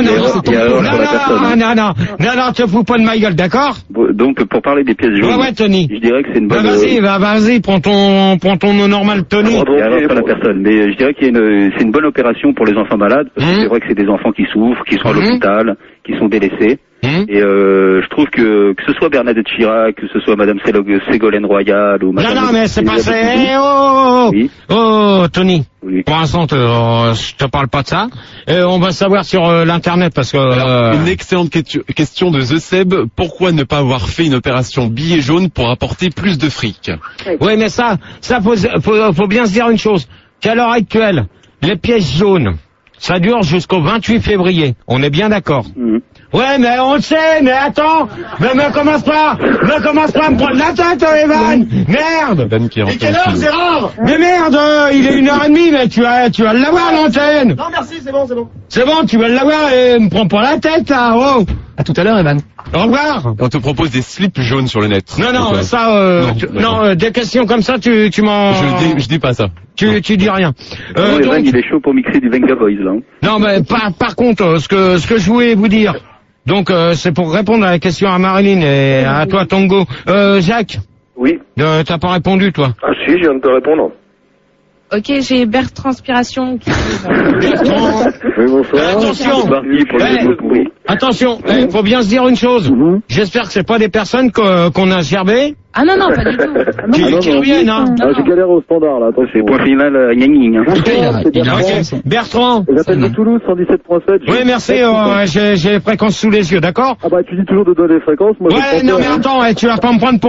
te fous pas de ma gueule, d'accord? Donc, pour parler des pièces jaunes. Ouais, Tony. Je dirais que c'est une bonne. Vas-y, prends ton nom normal, Tony. Et alors, pas la personne. Mais je dirais qu'il y a c'est une bonne opération pour les enfants malades, parce que c'est vrai que c'est des enfants qui souffrent, qui sont à l'hôpital, qui sont délaissés. Et je trouve que ce soit Bernadette Chirac, que ce soit Madame Ségolène Royal ou Madame... Non, mais c'est pas ça. Tony. Oui. Pour l'instant, je te parle pas de ça. On va savoir sur l'internet parce que... Alors, une excellente question de The Seb. Pourquoi ne pas avoir fait une opération billet jaune pour apporter plus de fric? Oui, mais ça faut bien se dire une chose. Qu'à l'heure actuelle, les pièces jaunes, ça dure jusqu'au 28 février. On est bien d'accord. Ouais, mais on le sait, mais attends, me commence pas à me prendre la tête, Evan. Merde. Et quelle heure, Gérard? Mais merde, il est 1h30, mais tu vas l'avoir, l'antenne. Non, merci, c'est bon. C'est bon, tu vas l'avoir et me prends pas la tête, là, oh. À tout à l'heure, Evan. Au revoir. On te propose des slips jaunes sur le net. Non, ça, des questions comme ça, tu m'en... Je dis pas ça. Tu dis rien. Evan, il est chaud pour mixer du Venga Boys, là. Non, mais par contre, ce que je voulais vous dire, donc c'est pour répondre à la question à Marilyn et à toi, Tongo. Jacques. Oui. T'as pas répondu, toi? Ah si, je viens de te répondre. Ok, j'ai Bertranspiration qui... Bertrand. Oui, bonsoir. Attention, faut bien se dire une chose. J'espère que c'est pas des personnes qu'on a gerbées. Ah non, pas du tout. Qui reviennent, hein. J'ai galéré au standard, là, attention. C'est point final, gna. Bertrand. J'appelle de Toulouse, 117.7. Oui, merci, j'ai les fréquences sous les yeux, d'accord? Ah bah, tu dis toujours de donner les fréquences, moi ouais, non, mais attends, tu vas pas me prendre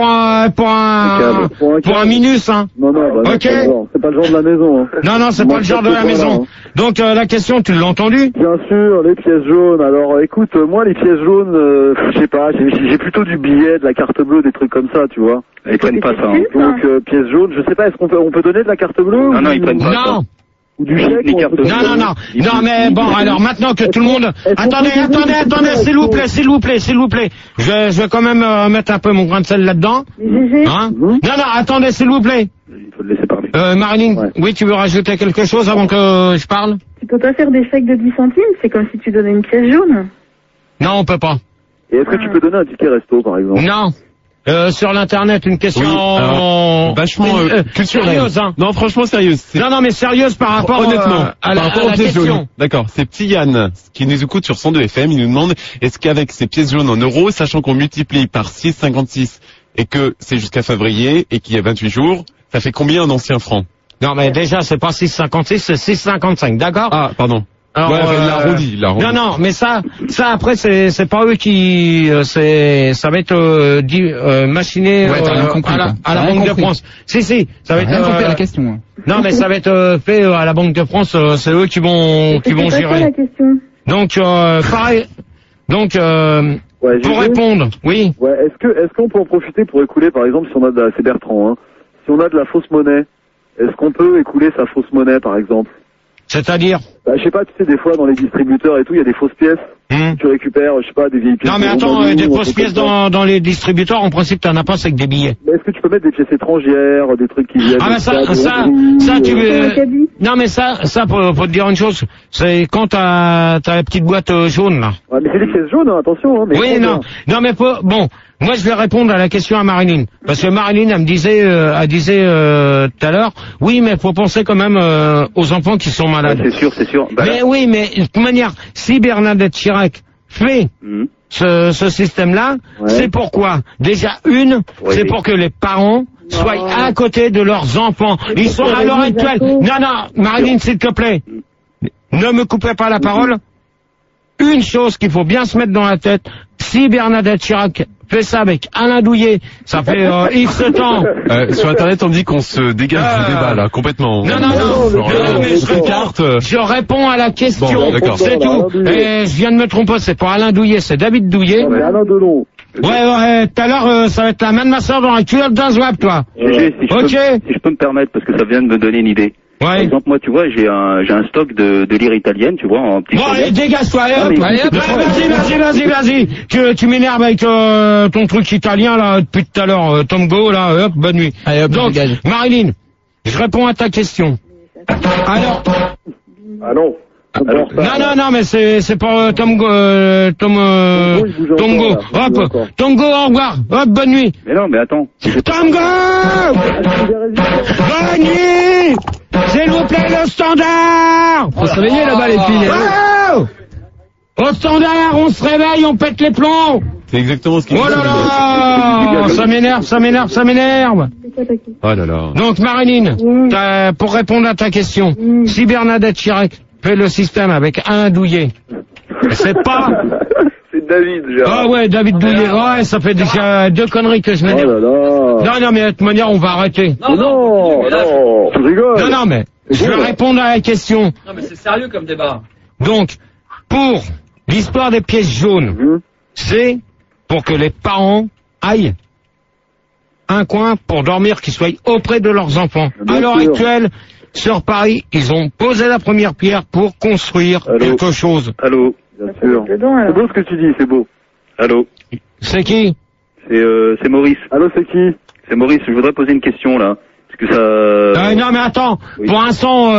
pour un minus, hein. Non, bah, ok. C'est pas le genre de la maison, hein. Non, c'est pas le genre de la maison. Donc, la question, tu l'as entendue? Bien sûr, les pièces jaunes. Alors, écoute, moi, les pièces jaunes, je sais pas, j'ai plutôt du billet, de la carte bleue, des trucs comme ça, tu vois. Ils prennent pas ça. Hein. Donc, pièces jaunes, je sais pas, est-ce qu'on peut donner de la carte bleue? Non, ils prennent pas ça. Ou du chèque? Non, mais bon, alors maintenant que tout le monde... Attendez, s'il vous plaît. Je vais quand même mettre un peu mon grain de sel là-dedans. Hein? Non, attendez, s'il vous plaît. Il faut le laisser parler. Marilyn, oui, tu veux rajouter quelque chose avant que je parle? Tu peux pas faire des chèques de 10 centimes, c'est comme si tu donnais une pièce jaune. Non, on peut pas. Et est-ce que tu peux donner un ticket resto, par exemple? Non. Sur l'internet, une question vachement sérieuse, hein. Non, franchement sérieuse. Non, mais sérieuse par rapport honnêtement, à la question. Jaune. D'accord, c'est petit Yann qui nous écoute sur 102 FM, il nous demande est-ce qu'avec ces pièces jaunes en euros, sachant qu'on multiplie par 6,56 et que c'est jusqu'à février et qu'il y a 28 jours, ça fait combien en anciens francs? Non, mais déjà, c'est pas 6,56, c'est 6,55, d'accord? Ah, pardon. Alors, ouais, il l'a arrondi. Non, mais ça après c'est pas eux qui ça va être machiné à la Banque de France. Si, ça va être la question. Non, mais ça va être fait à la Banque de France, c'est eux qui vont gérer. La question. Donc pareil. Donc pour répondre, oui. Ouais, est-ce qu'on peut en profiter pour écouler par exemple si on a c'est Bertrand, hein. Si on a de la fausse monnaie, est-ce qu'on peut écouler sa fausse monnaie par exemple? C'est-à-dire? Bah, je sais pas, tu sais, des fois, dans les distributeurs et tout, il y a des fausses pièces. Tu récupères, je sais pas, des vieilles pièces. Non, mais attends, des fausses pièces dans les distributeurs, en principe, t'en as pas, c'est que des billets. Mais est-ce que tu peux mettre des pièces étrangères, des trucs qui viennent? Ah, bah ça, tu veux... Non, mais ça, pour te dire une chose, c'est quand t'as la petite boîte jaune, là. Ouais, mais c'est des pièces jaunes, hein, attention, hein. Mais oui, non. Non, mais bon. Moi, je vais répondre à la question à Marilyn. Parce que Marilyn, elle disait tout à l'heure, oui, mais faut penser quand même aux enfants qui sont malades. Ouais, c'est sûr. Bah, mais oui, mais de toute manière, si Bernadette Chirac fait ce système-là, c'est pourquoi? Déjà, c'est pour que les parents soient à côté de leurs enfants. Ils sont à l'heure actuelle. Non, Marilyn, s'il te plaît, ne me coupez pas la parole. Une chose qu'il faut bien se mettre dans la tête, si Bernadette Chirac fait ça avec Alain Douillet, ça fait X temps. Sur Internet, on dit qu'on se dégage du débat, là, complètement. Non, mais je réponds à la question, bon, c'est tout. Et je viens de me tromper, c'est pas Alain Douillet, c'est David Douillet. Ouais, Alain Delon. Ouais, tout à l'heure, ça va être la main de ma soeur dans la culotte d'un zouap, toi. Si je peux me permettre, parce que ça vient de me donner une idée. Ouais. Par exemple, moi, tu vois, j'ai un stock de lire italienne, tu vois, en petit. Bon, allez, dégage-toi, vas-y. Tu m'énerves avec ton truc italien, là, depuis tout à l'heure, Tomgo, là, hop, bonne nuit. Allez, hop, donc, dégage. Marilyn, je réponds à ta question. Alors. Ah non. Non, mais c'est pour Tomgo, hop, Tomgo, au revoir, hop, bonne nuit. Mais non, mais attends. Tomgo! Bonne nuit! S'il vous plaît, le standard! Faut se réveiller là-bas, les filles. Oh! Au standard, on se réveille, on pète les plombs! C'est exactement ce qu'il Oh là là! Ça m'énerve! Oh là là. Donc, Marilyn, pour répondre à ta question, si Bernadette Chirac fait le système avec Alain Douillet, c'est pas... C'est David, Gérard. Ah ouais, David Douillet, ouais, ça fait déjà 2 conneries que je viens de dire. Non, mais de toute manière, on va arrêter. Non, tu rigoles. Non, mais je vais répondre à la question. Non, mais c'est sérieux comme débat. Donc, pour l'histoire des pièces jaunes, c'est pour que les parents aillent un coin pour dormir, qu'ils soient auprès de leurs enfants. À l'heure actuelle, sur Paris, ils ont posé la première pierre pour construire quelque chose. Allô. Bien sûr. C'est beau ce que tu dis, c'est beau. Allô. C'est qui? C'est Maurice. Allô, c'est qui? C'est Maurice, je voudrais poser une question, là. Parce que ça... non, mais attends, pour l'instant,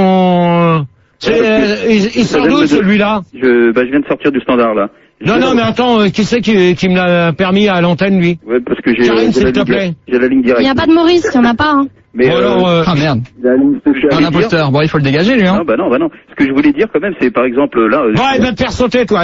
il sort d'où, celui-là? Je viens de sortir du standard, là. Non, mais attends, qui c'est qui me l'a permis à l'antenne, lui? Ouais, parce que j'ai... Karine, s'il te plaît. J'ai la ligne directe. Il n'y a pas de Maurice, il n'y en a pas, hein. Mais ah merde. Un imposteur. Bon, il faut le dégager, lui, hein. Non, bah non. Ce que je voulais dire, quand même, c'est, par exemple, là... Ouais, il va te faire sauter, toi,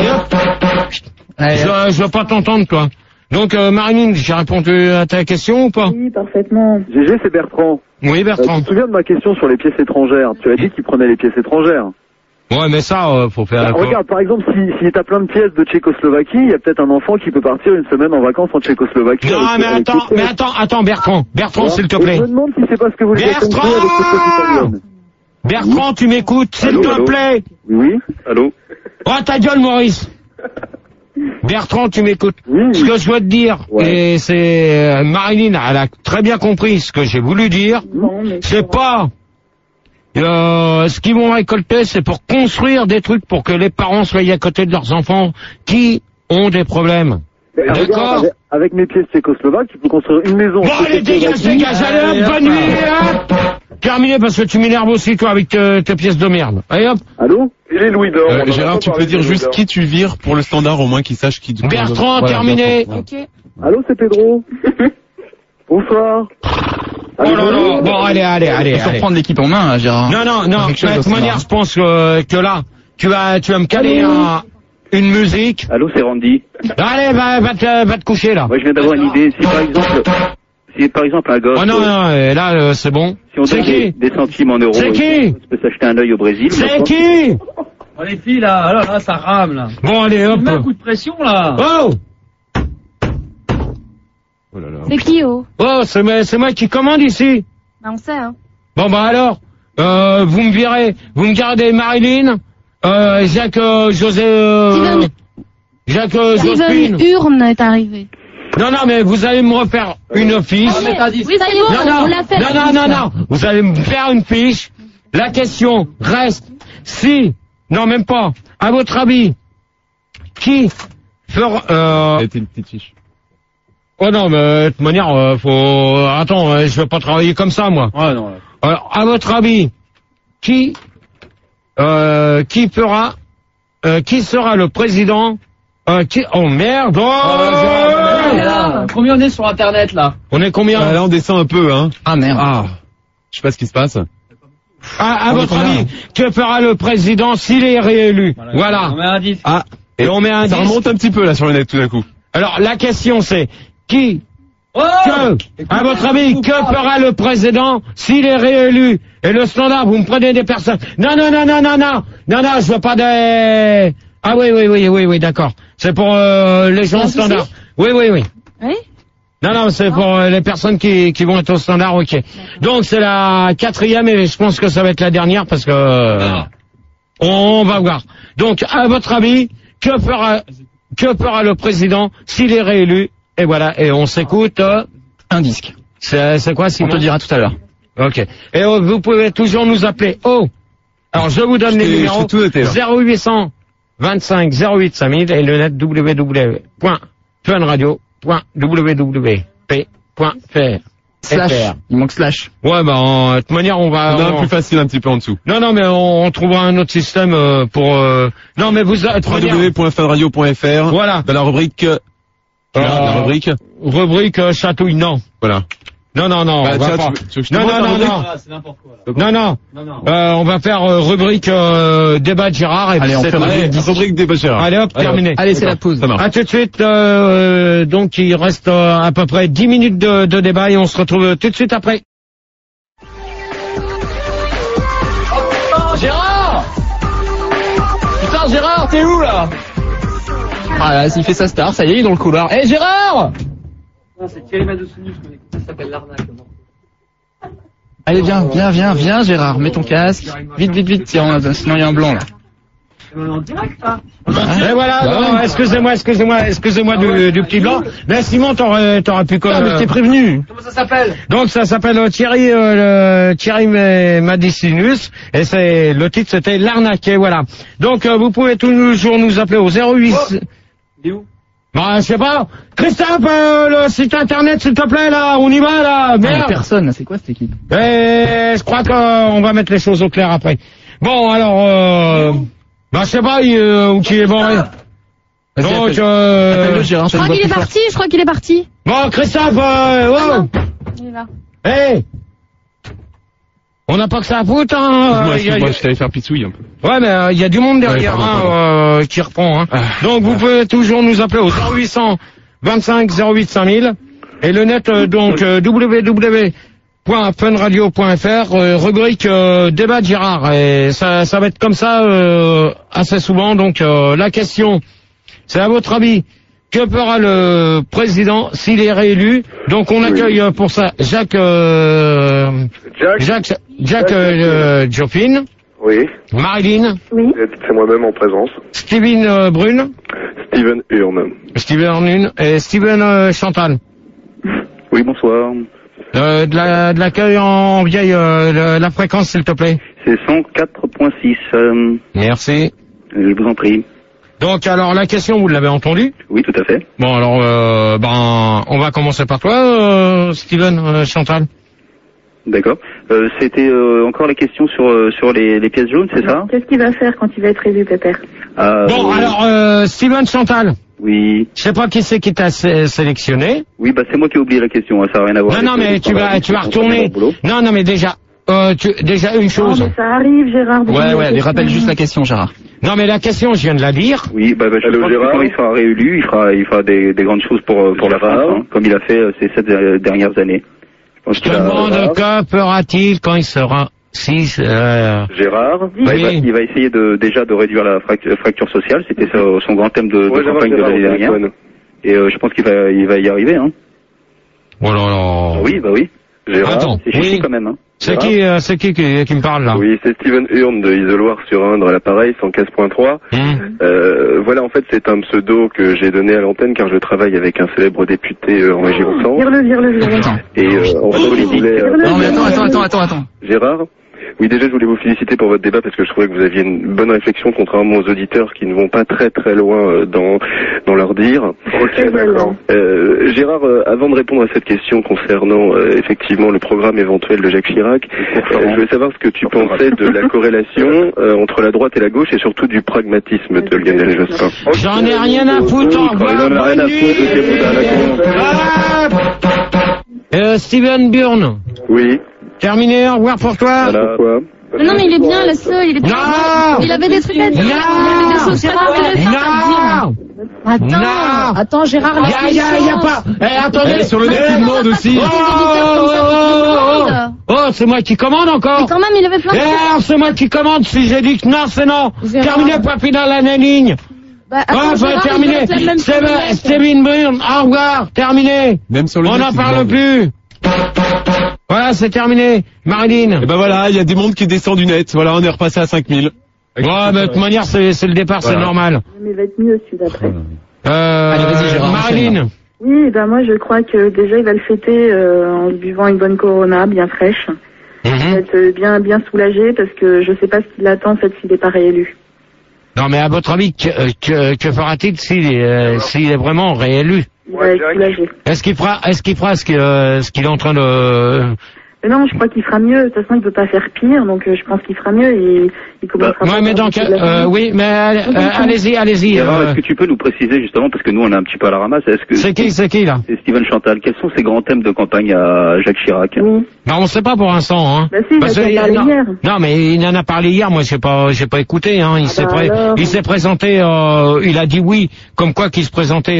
je veux pas t'entendre, toi. Donc, Marilyn, j'ai répondu à ta question ou pas? Oui, parfaitement. GG, c'est Bertrand. Oui, Bertrand. Tu te souviens de ma question sur les pièces étrangères? Tu as dit qu'il prenait les pièces étrangères. Ouais, mais ça, faut faire... regarde, par exemple, si t'as plein de pièces de Tchécoslovaquie, il y a peut-être un enfant qui peut partir une semaine en vacances en Tchécoslovaquie. Non, mais attends, Bertrand, ouais, s'il te plaît. Je me demande si c'est pas ce que vous voulez Bertrand! Bertrand, tu m'écoutes, s'il te plaît. Oui. Allô. Oh, ta gueule, Maurice. Bertrand, tu m'écoutes. Ce que je dois te dire, et c'est Marilyn, elle a très bien compris ce que j'ai voulu dire. C'est pas... ce qu'ils vont récolter, c'est pour construire des trucs pour que les parents soient à côté de leurs enfants qui ont des problèmes. D'accord. Avec mes pièces tchécoslovaques, tu peux construire une maison. Bon, allez, dégage, allez, hop, bonne nuit, hop. Terminé, parce que tu m'énerves aussi, toi, avec tes pièces de merde. Allez, hop. Allô? Il est Louis d'Or. Gérard, tu peux dire juste qui tu vires pour le standard, au moins qu'ils sachent qui... Bertrand, terminé. Ok. Allô, c'est Pedro. Bonsoir. Oh là là, bon, allez. Faut reprendre l'équipe en main, là, Gérard. Non, de toute manière, je pense que là, tu vas me caler une musique. Allô, c'est Randy. Allez, va te coucher, là. Ouais, je viens d'avoir une idée. Si par exemple un gosse... Oh non, là, c'est bon. Si on donne des centimes en euros... C'est qui? On peut s'acheter un œil au Brésil. C'est qui? Oh, les filles, là, ça rame, là. Bon, allez, hop. Mets un coup de pression, là. Oh! Oh là là. C'est qui, oh? Oh, c'est moi qui commande ici. Bah, on sait, hein. Bon, bah alors, vous me gardez Marilyn, Jacques Jospin. Steven Urne est arrivé. Non, mais vous allez me refaire une fiche. Oui, ça y est, on l'a fait. Non. Vous allez me faire une fiche. La question reste, non même pas, à votre avis, qui fera... C'était une petite fiche. Oh non, mais de toute manière, Attends, je vais pas travailler comme ça, moi. Ouais, non. Ouais. Alors, à votre avis, qui sera le président Oh merde! Combien on est sur Internet, là? On est combien? Là, on descend un peu, hein. Ah merde. Ah. Je sais pas ce qui se passe. À votre avis, que fera le président s'il est réélu? Voilà. On met un 10. Ah. Et on met un 10. Ça remonte un petit peu, là, sur le net, tout d'un coup. Alors, la question c'est, à votre avis, que pas. fera le président s'il est réélu? Et le standard, vous me prenez des personnes. Non, je veux pas des... Ah oui, d'accord. C'est pour les gens au standard. Oui. Oui? Non, c'est pour les personnes qui vont être au standard, ok. Donc c'est la 4e et je pense que ça va être la dernière parce que on va voir. Donc, à votre avis, que fera le président s'il est réélu? Et voilà, et on s'écoute un disque. C'est quoi, Simon? On te dira tout à l'heure. Ok. Et vous pouvez toujours nous appeler. Alors je vous donne les numéros. 0800 25 08 5000 et le net www.funradio.wwp.fr. Slash. Il manque slash. Ouais, de toute manière, on va... On a un plus facile un petit peu en dessous. Non, mais on trouvera un autre système pour... Non, mais vous... www.funradio.fr. Voilà. Dans la rubrique... la rubrique chatouille, non. Voilà. Non. Non. C'est n'importe quoi, là. Non. On va faire rubrique débat de Gérard. Et allez, on fait rubrique débat de Gérard. Allez, hop, terminé. Allez, c'est la pause. À tout de suite. Donc, il reste à peu près 10 minutes de débat et on se retrouve tout de suite après. Oh, Gérard! Putain, Gérard, t'es où, là? Ah là, s'il fait sa star, ça y est, il est dans le couloir. Eh, Gérard! Non, c'est Thierry Madoussini, je connais. Ça s'appelle l'arnaque, non? Allez, viens, Gérard, mets ton casque. Vite, sinon il y a un blanc, là. On est en direct, là. Et voilà, non, excusez-moi du petit blanc. Mais Simon, t'aurais pu Ah, mais je t'ai prévenu. Comment ça s'appelle? Donc ça s'appelle Thierry Madicinus et le titre c'était l'arnaqué, voilà. Donc vous pouvez toujours nous appeler au 08. Il est où? Je sais pas. Christophe, le site internet s'il te plaît là, on y va là. Merde. Personne, c'est quoi cette équipe? Je crois qu'on va mettre les choses au clair après. Bon alors je sais pas où qui est bon. Donc je crois qu'il est parti. Bon Christophe, Il est là. On n'a pas que ça à foutre, hein. Moi, je t'allais faire pissouille un peu. Ouais, mais il y a du monde derrière, qui reprend, hein. Donc, vous pouvez toujours nous appeler au 0800 25 08 5000 et le net, www.funradio.fr, rubrique débat de Gérard. Et ça va être comme ça assez souvent. Donc, la question, c'est à votre avis, que fera le président s'il est réélu? Donc on accueille pour ça Jacques Joffin. Oui. Marilyn. Oui. C'est moi-même en présence. Steven Brune. Steven Hurne. Et Steven Chantal. Oui, bonsoir. De l'accueil en vieille, la fréquence s'il te plaît. C'est 104.6. Merci. Je vous en prie. Donc alors la question vous l'avez entendue? Oui, tout à fait. Bon alors on va commencer par toi Steven Chantal. D'accord. C'était encore la question sur les pièces jaunes, c'est ça? Qu'est-ce qu'il va faire quand il va être élu, Pépère? Bon alors Steven Chantal. Oui. Je sais pas qui c'est qui t'a sélectionné. Oui, c'est moi qui ai oublié la question, hein, ça n'a rien à voir. Non mais tu vas retourner. Non mais déjà une chose. Non, mais ça arrive, Gérard. Ouais, lui rappelle juste la question, Gérard. Non, mais la question, je viens de la lire. Oui, je pense que quand il sera réélu, il fera des grandes choses pour la France, hein, comme il a fait ces 7 dernières années. Je te demande que fera-t-il quand il sera Gérard, il va essayer déjà de réduire la fracture sociale, c'était son grand thème de campagne de l'année dernière. Et je pense qu'il va y arriver, hein. Oh là là. Oui. Gérard, attends, c'est chichi quand même, hein. C'est qui me parle là? Oui, c'est Steven Hurne de Isoloir-sur-Indre à l'appareil 115.3. Voilà, en fait, c'est un pseudo que j'ai donné à l'antenne car je travaille avec un célèbre député en Région Centre. Vire-le. Et en fait, il voulait... Non mais attends. Gérard, Oui, déjà, je voulais vous féliciter pour votre débat parce que je trouvais que vous aviez une bonne réflexion, contrairement aux auditeurs qui ne vont pas très très loin dans leur dire. Ok, d'accord. Gérard, avant de répondre à cette question concernant effectivement le programme éventuel de Jacques Chirac, je voulais savoir ce que tu pensais de la corrélation entre la droite et la gauche et surtout du pragmatisme de Lionel Jospin. J'en ai rien à foutre, au revoir, bonne nuit. Steven Byrne. Oui. Terminé, au revoir pour toi. Voilà. Pourquoi? Non, mais il est bien, laisse-le, il est bien. Non. Il avait des trucs à dire. Il avait des choses très intéressantes à dire. Attends, Gérard, y a pas. Attendez. Sur le net, il demande aussi. Oh, c'est moi qui commande encore. Mais quand même, il avait plein de c'est moi qui commande. Si j'ai dit que non, c'est non. Terminé, point final à la ligne. Terminé. Steven Byrne, au revoir, terminé. Même sur le On net, n'en il parle demande. plus. Voilà, c'est terminé. Marilyn. Et ben voilà, il y a des mondes qui descendent du net. Voilà, on est repassé à 5000. Ouais, mais de toute manière, c'est le départ, Voilà. c'est normal. Mais il va être mieux celui d'après. Allez, vas-y, Gérard, Marilyn. Oui, ben moi je crois que déjà il va le fêter en buvant une bonne Corona bien fraîche. Il va être bien soulagé parce que je sais pas ce qui l'attend en fait s'il n'est pas réélu. Non, mais à votre avis, que fera-t-il s'il est vraiment réélu? Il va être soulagé. Est-ce qu'il fera ce qu'il est en train de... Mais non, je crois qu'il fera mieux. De toute façon, il peut pas faire pire, donc je pense qu'il fera mieux et il commencera. Ouais, mais donc, oui, mais allez-y. Gérard, est-ce que tu peux nous préciser justement, parce que nous on est un petit peu à la ramasse, C'est qui là? C'est Steven Chantal. Quels sont ses grands thèmes de campagne à Jacques Chirac? Oui. Non, on sait pas pour l'instant, hein. Bah si, il a parlé hier. Non, mais il en a parlé hier. Moi, j'ai pas écouté, hein. Il s'est présenté. Il a dit oui, comme quoi qu'il se présentait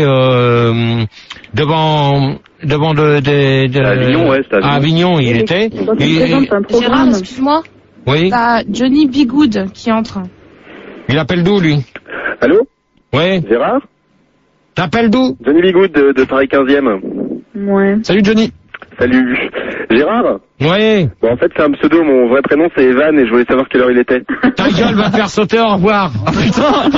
devant Avignon, ouais, c'était Avignon. à Avignon, il était. Gérard, excuse-moi. Oui. T'as Johnny Bigood qui entre. Il appelle d'où, lui? Allô? Oui. Gérard? T'appelles d'où? Johnny Bigoud de Paris 15e. Ouais. Salut Johnny. Salut. Gérard? Oui. Bon, en fait, c'est un pseudo. Mon vrai prénom, c'est Evan et je voulais savoir quelle heure il était. Ta gueule va te faire sauter, au revoir. Ah putain.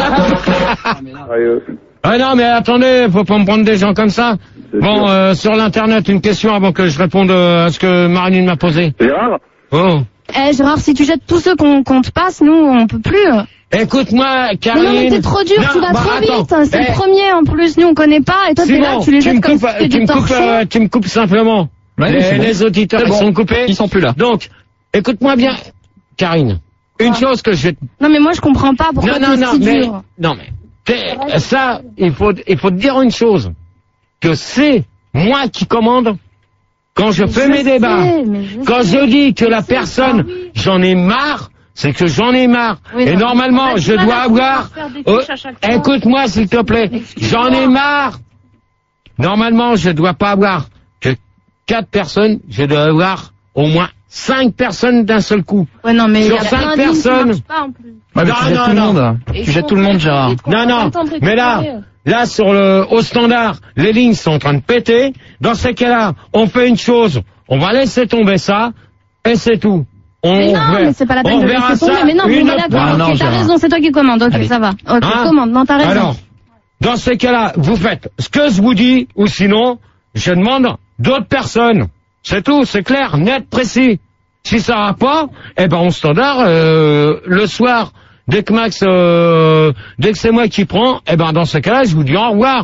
Allez. Ah non, mais attendez, faut pas me prendre des gens comme ça. Bon, sur l'internet, une question avant que je réponde à ce que Marilyn m'a posé. Gérard? Oh. Gérard, si tu jettes tous ceux qu'on te passe, nous, on peut plus. Écoute-moi, Karine. Non, mais t'es trop dur, tu vas trop vite. C'est le premier, en plus, nous, on connaît pas, et toi, t'es là, tu les jettes comme si c'était du torchon. Tu me coupes simplement. Ouais, les auditeurs, ils sont coupés. Ils sont plus là. Donc, écoute-moi bien, Karine. Une chose que je vais... Non, mais moi, je comprends pas pourquoi t'es si dur. Non, mais... Ça, il faut te dire une chose. Que c'est moi qui commande quand je fais mes débats. Quand je dis que la personne, j'en ai marre, c'est que j'en ai marre. Oui, et normalement, je dois avoir... écoute-moi, s'il te plaît. J'en ai marre. Normalement, je dois pas avoir que 4 personnes, je dois avoir au moins 5 personnes d'un seul coup. Ouais, non, mais sur 5 personnes. Ouais, mais tu jettes tout le monde. Tu jettes tout le monde, Gérard. Non, mais là, au standard, les lignes sont en train de péter. Dans ces cas-là, on fait une chose. On va laisser tomber ça, et c'est tout. Mais c'est pas la peine de laisser tomber. Mais non, d'accord, t'as raison, c'est toi qui commandes. Ok, ça va. Ok, commande, non, t'as raison. Alors, dans ces cas-là, vous faites ce que je vous dis, ou sinon, je demande d'autres personnes. C'est tout, c'est clair, net, précis. Si ça va pas, eh ben, au standard, le soir, dès que c'est moi qui prends, eh ben, dans ce cas-là, je vous dis au revoir.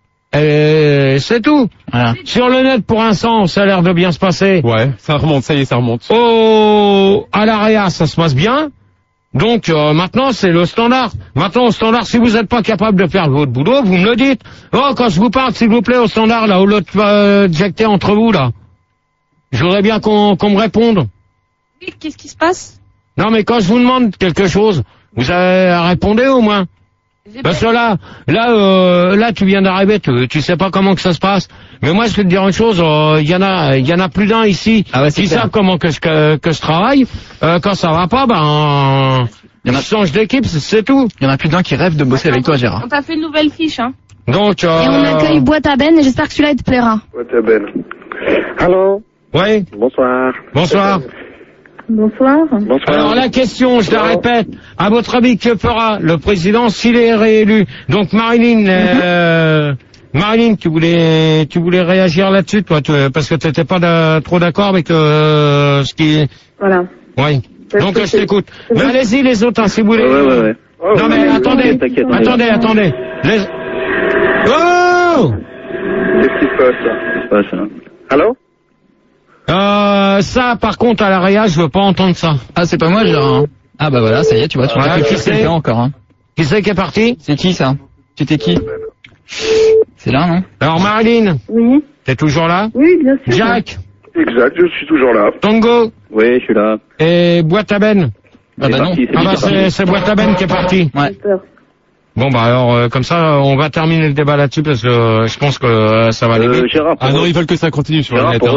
Et c'est tout. Voilà. Sur le net, pour l'instant, ça a l'air de bien se passer. Ouais, ça remonte, ça y est, ça remonte. À l'AREA, ça se passe bien. Donc, maintenant, c'est le standard. Maintenant, au standard, si vous n'êtes pas capable de faire votre boulot, vous me le dites. Oh, quand je vous parle, s'il vous plaît, au standard, là, au lieu de jecter entre vous, là. Je voudrais bien qu'on me réponde. Oui, qu'est-ce qui se passe? Non, mais quand je vous demande quelque chose, vous avez répondu au moins. Parce que là, tu viens d'arriver, tu sais pas comment que ça se passe. Mais moi, je vais te dire une chose, il y en a plus d'un ici qui savent comment que je travaille. Quand ça va pas, je change d'équipe, c'est tout. Il y en a plus d'un qui rêve de bosser avec toi, Gérard. On t'a fait une nouvelle fiche, hein. Donc, et on accueille Boîte à Ben, et j'espère que celui-là, il te plaira. Boîte à Ben. Allô? Oui. Bonsoir. Bonsoir. Bonsoir. Alors la question, je la répète, à votre avis, que fera le président s'il est réélu? Donc Marilyn, tu voulais réagir là-dessus, toi, parce que t'étais pas trop d'accord avec ce qui... Voilà. Oui. Donc je t'écoute. Mais allez-y les autres, hein, si vous voulez. Ouais. Non mais attendez. T'inquiète. Oh! Qu'est-ce qui se passe là? Allô? Ça, par contre, à l'AREA, je veux pas entendre ça. Ah, c'est pas moi, Gérard. Hein. Ah bah voilà, ça y est, tu vois, tu vois, qui c'est encore. Hein. Qui c'est qui est parti? C'est qui ça? C'était qui? C'est là, non? Alors Marilyn. Oui. T'es toujours là? Oui, bien sûr. Jack. Exact, je suis toujours là. Tango. Oui, je suis là. Et Boîte à Ben. Ah bah non. C'est Boîte à Ben qui est parti. Ouais. Bon bah alors comme ça on va terminer le débat là-dessus parce que je pense que ça va aller vite. Ah non, ils veulent que ça continue sur le net.